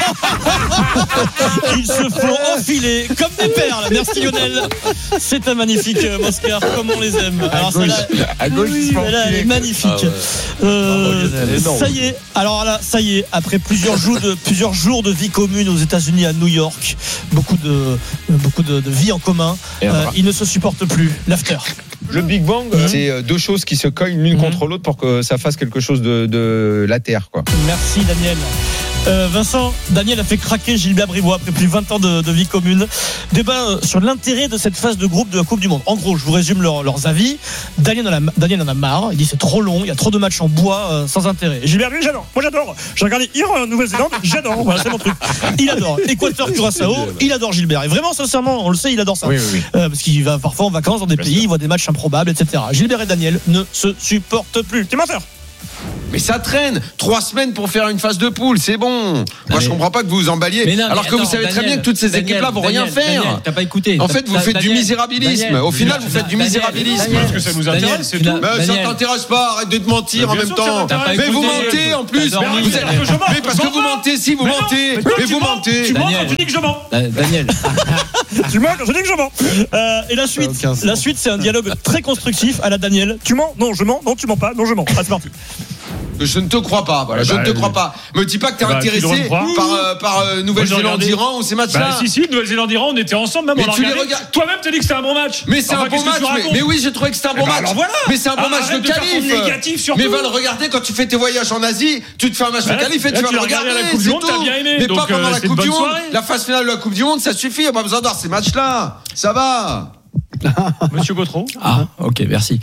Ils se font enfiler comme des perles. Merci Lionel. C'est un magnifique euh, Moscar, comme on les aime. Alors, à gauche, là, à gauche oui, ils se font là, elle est magnifique. Ah ouais. euh, oh, ça y est. Alors là, ça y est. Après plusieurs jours de plusieurs jours de vie commune aux États-Unis, à New York, beaucoup de beaucoup de, de vie en commun. Euh, ils ne se supportent plus. L'after. Le Big Bang, mmh. c'est deux choses qui se cognent l'une mmh. contre l'autre pour que ça fasse quelque chose de, de la terre, quoi. Merci Daniel. Euh, Vincent, Daniel a fait craquer Gilbert Bribois après plus de vingt ans de, de vie commune. Débat sur l'intérêt de cette phase de groupe de la Coupe du Monde. En gros, je vous résume leur, leurs avis. Daniel en, a, Daniel en a marre. Il dit c'est trop long, il y a trop de matchs en bois euh, sans intérêt. Et Gilbert, lui, j'adore. Moi, j'adore. J'ai regardé hier en Nouvelle-Zélande, j'adore. Voilà, c'est mon truc. Il adore. Équateur, Curaçao, il adore Gilbert. Et vraiment, sincèrement, on le sait, il adore ça. Oui, oui, oui. Euh, parce qu'il va parfois en vacances dans des Bien pays, sûr. Il voit des matchs improbables, et cetera. Gilbert et Daniel ne se supportent plus. T'es menteur. Mais ça traîne. Trois semaines pour faire une phase de poule, c'est bon. Moi, mais... je comprends pas que vous vous emballiez. Non, alors que attends, vous savez Daniel, très bien que toutes ces Daniel, équipes-là vont Daniel, rien faire. Daniel, t'as pas écouté. En fait, vous t'as, faites Daniel, du misérabilisme. Daniel, Au final, vous faites Daniel, du misérabilisme. Daniel, parce que ça nous intéresse, c'est tout. Mais ça t'intéresse pas. Arrête de te mentir en même temps. Mais vous mentez en plus. Mais parce que vous mentez, si vous mentez. Mais vous mentez. Tu mens quand tu dis que je mens. Daniel. Tu mens quand je dis que je mens. Et la suite, la suite, c'est un dialogue très constructif à la Daniel. Tu mens? Non, je mens. Non, tu mens pas. Non, je ments. Ah, c'est parti. Je ne te crois pas, voilà, bah, je ne te crois pas. Me dis pas que t'es bah, intéressé par, euh, par euh, Nouvelle-Zélande-Iran ou ces matchs-là. Bah, si, si, Nouvelle-Zélande-Iran, on était ensemble, même mais on tu les regardes. Toi-même, t'as dit que c'était un bon match. Mais c'est enfin, un bon match. Mais, mais oui, j'ai trouvé que c'était un bon bah, match. Alors voilà. Mais c'est un bon ah, match de, de qualif. Mais va le regarder quand tu fais tes voyages en Asie. Tu te fais un match bah, de qualif et tu vas le regarder. La Coupe du Monde, t'as bien aimé. Mais pas pendant la Coupe du Monde. La phase finale de la Coupe du Monde, ça suffit. Il n'y a pas besoin d'avoir ces matchs-là. Ça va. Monsieur Gautreau. Ah, ok, merci.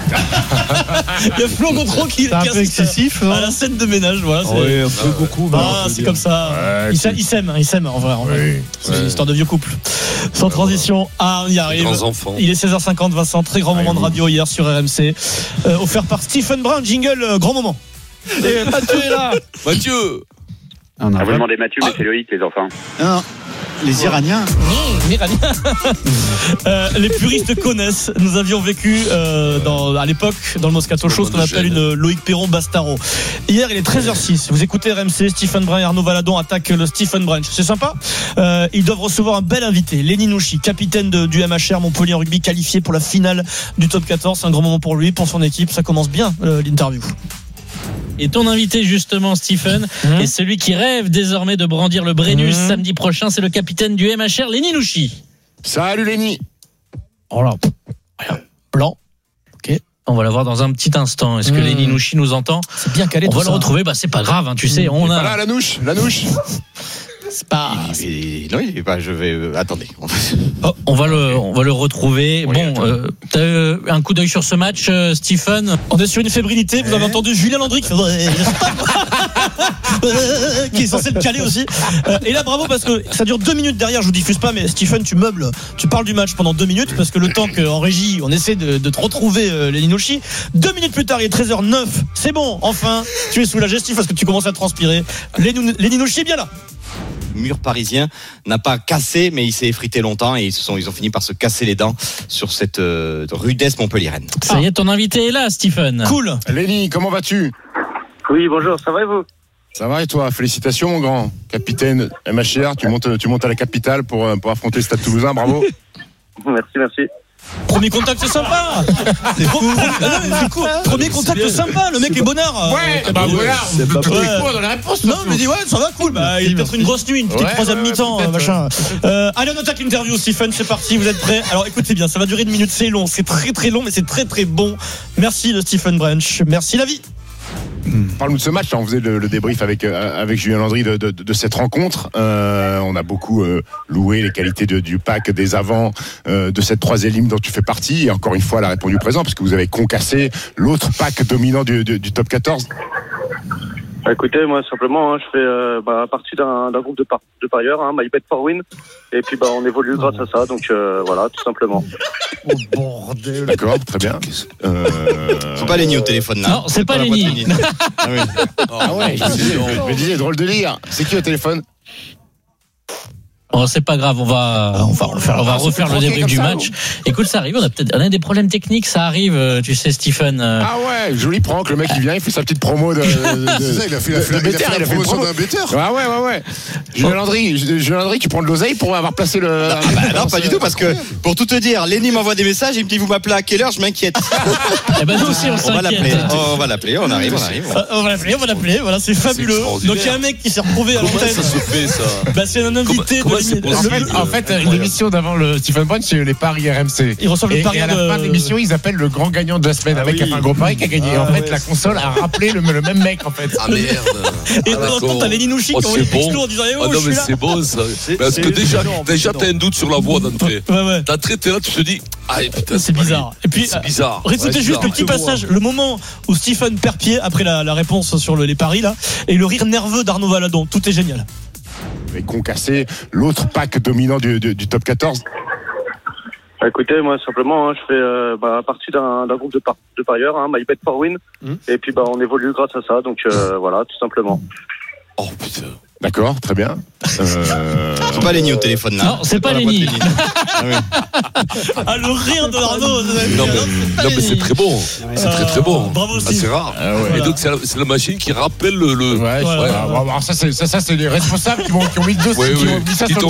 Il y a Flo Gautreau qui est un peu excessif à la scène de ménage. Voilà, c'est, oui, un peu ah, beaucoup. Ah, c'est comme ça. Ouais, ils, ils s'aiment, ils s'aiment en vrai. En vrai. Oui, c'est ouais. une histoire de vieux couple. Sans ouais, transition, ah, on y arrive. Grands enfants. Il est seize heures cinquante, Vincent. Très grand moment de radio hier sur R M C. Euh, offert par Stephen Brun, jingle, euh, grand moment. Et Mathieu est là. Mathieu. Ah, ah, vous demandez Mathieu, mais ah. c'est Loïc, les enfants. Non. Les Iraniens. Mmh, les Iraniens. euh, les puristes connaissent. Nous avions vécu euh, dans, à l'époque dans le Moscato Show ce qu'on appelle une Loïc Perron Bastaro. Hier, il est treize heures six. Vous écoutez R M C. Stephen Brun et Arnaud Valadon attaquent le Stephen Brunch. C'est sympa. Euh, ils doivent recevoir un bel invité, Lenny Nouchi, capitaine de, du M H R Montpellier en rugby, qualifié pour la finale du Top quatorze. C'est un grand moment pour lui, pour son équipe. Ça commence bien euh, l'interview. Et ton invité justement, Stephen, mmh. est celui qui rêve désormais de brandir le Brennus mmh. samedi prochain. C'est le capitaine du M H R, Lenny Nouchi. Salut Lenny. Oh là, blanc. Ok. On va la voir dans un petit instant. Est-ce mmh. que Lenny Nouchi nous entend? C'est bien calé. On tout va ça. le retrouver. Bah c'est pas grave, hein, tu sais. On il a. Pas là, la nouche, la nouche. C'est pas. Il, il, non, il est pas. Je vais. Euh, attendez. Oh, on va le, on va le retrouver. Oui, bon, euh, t'as euh, un coup d'œil sur ce match, euh, Stephen. On est sur une fébrilité. Vous avez entendu Julien Landry qui fait qui est censé être calé aussi. Euh, et là, bravo parce que ça dure deux minutes derrière. Je vous diffuse pas, mais Stephen, tu meubles. Tu parles du match pendant deux minutes parce que le temps qu'en régie, on essaie de, de te retrouver euh, Lenny Nouchi. Deux minutes plus tard, il est treize heures neuf. C'est bon. Enfin, tu es soulagé, Steve, parce que tu commences à transpirer. Lenny Nouchi est bien là. Mur parisien n'a pas cassé, mais il s'est effrité longtemps et ils, se sont, ils ont fini par se casser les dents sur cette euh, rudesse montpelliéraine. Ça y est, ton invité est là, Stephen. Cool. Lenny, comment vas-tu? Oui, bonjour, ça va et vous? Ça va et toi? Félicitations mon grand capitaine M H R, tu montes, tu montes à la capitale pour, pour affronter le Stade Toulousain, bravo. Merci, merci. Premier contact sympa. C'est cool. C'est cool. Premier contact sympa. Le mec est bonnard. Ouais. Bah bonnard. C'est pas ouais. dans la réponse. Non, mais dis ouais, ça va cool. Bah, il y a peut-être une grosse nuit, une petite ouais, troisième ouais, mi-temps, machin. Euh, allez, on attaque l'interview. Stephen, c'est parti. Vous êtes prêts? Alors, écoutez bien. Ça va durer une minute. C'est long. C'est très très long, mais c'est très très bon. Merci le Stephen Brunch. Merci la vie. Parle-nous de ce match. On faisait le, le débrief avec euh, avec Julien Landry de, de, de cette rencontre. Euh, on a beaucoup euh, loué les qualités de, du pack, des avants, euh, de cette troisième ligne dont tu fais partie. Et encore une fois, elle a répondu présent parce que vous avez concassé l'autre pack dominant du, du, du top quatorze. Bah, écoutez, moi simplement, hein, je fais euh, bah, partie d'un, d'un groupe de, par- de parieurs, hein, My Bet for Win, et puis bah on évolue grâce à ça, donc euh, voilà, tout simplement. Oh bordel. D'accord, très bien. Euh... C'est pas Lenny au téléphone là. Non, c'est, c'est pas, pas Lenny. Ah, oui. Oh, ah ouais, je me disais, je me disais drôle de lire. C'est qui au téléphone? Oh, c'est pas grave, on va, on va refaire, on va refaire le débrief du match. Écoute, ça arrive, on a peut-être, on a des problèmes techniques, ça arrive, tu sais, Stephen. Ah ouais, joli prank, le mec il vient, il fait sa petite promo de. de, de c'est ça, il a fait, de, la, de, de il a fait la promotion d'un betteur. Ah ouais, ouais, ouais. Julien Landry, Julien Landry, tu prends de l'oseille pour avoir placé le. Non, bah, non pas du tout, parce que pour tout te dire, Lenny m'envoie des messages, il me dit vous m'appelez à quelle heure, je m'inquiète. Eh ben, nous aussi, on, on va l'appeler, on va l'appeler, on arrive, on arrive. Ouais. On va l'appeler, on va l'appeler, voilà, c'est fabuleux. Donc il y a un mec qui s'est retrouvé à l'antenne. Ça se fait ça. Bah, c'est un invité comment, de comment En fait, l'émission d'avant le Stephen Brunch, c'est les paris R M C. Ils reçoivent le pari et à la de... fin de l'émission, ils appellent le grand gagnant de la semaine ah avec oui. un gros pari qui a gagné. Ah en fait, ouais, la console a rappelé le, le même mec en fait. Ah merde. Et de temps en temps, t'as les Ninouchi qui ont des textos en disant eh oh, ah non, je suis mais là. c'est bon ça. C'est, Parce c'est que déjà, énorme, déjà t'as un doute sur la voix d'entrée. Ouais, ouais. D'entrée, t'es là, tu te dis, ah putain, c'est bizarre. Et puis, c'est bizarre. Réécoutez Ouais, juste le petit passage, le moment où Stephen perd pied après la, la réponse sur le, les paris là, et le rire nerveux d'Arnaud Valadon. Tout est génial. Et concassé l'autre pack dominant du, du, du top quatorze. Écoutez, moi simplement, hein, je fais euh, bah, partie d'un, d'un groupe de, par- de parieurs, hein, My Bet for Win, mmh. et puis bah on évolue grâce à ça, donc euh, voilà, tout simplement. Oh putain. D'accord, très bien. Euh... C'est pas Lenny au téléphone là. Non, c'est pas Lenny. Ah, oui. Ah, le rire de Arnaud. Non, mais, non, mais c'est très bon. C'est très très bon. Bravo ah, c'est rare. Ah, ouais. Et donc c'est la, c'est la machine qui rappelle le. le... Ouais, ouais. ouais. Alors, ça, c'est, ça, ça, c'est les responsables qui, vont, qui ont mis le dossier, ouais, qui ouais. ont mis ça qui sur le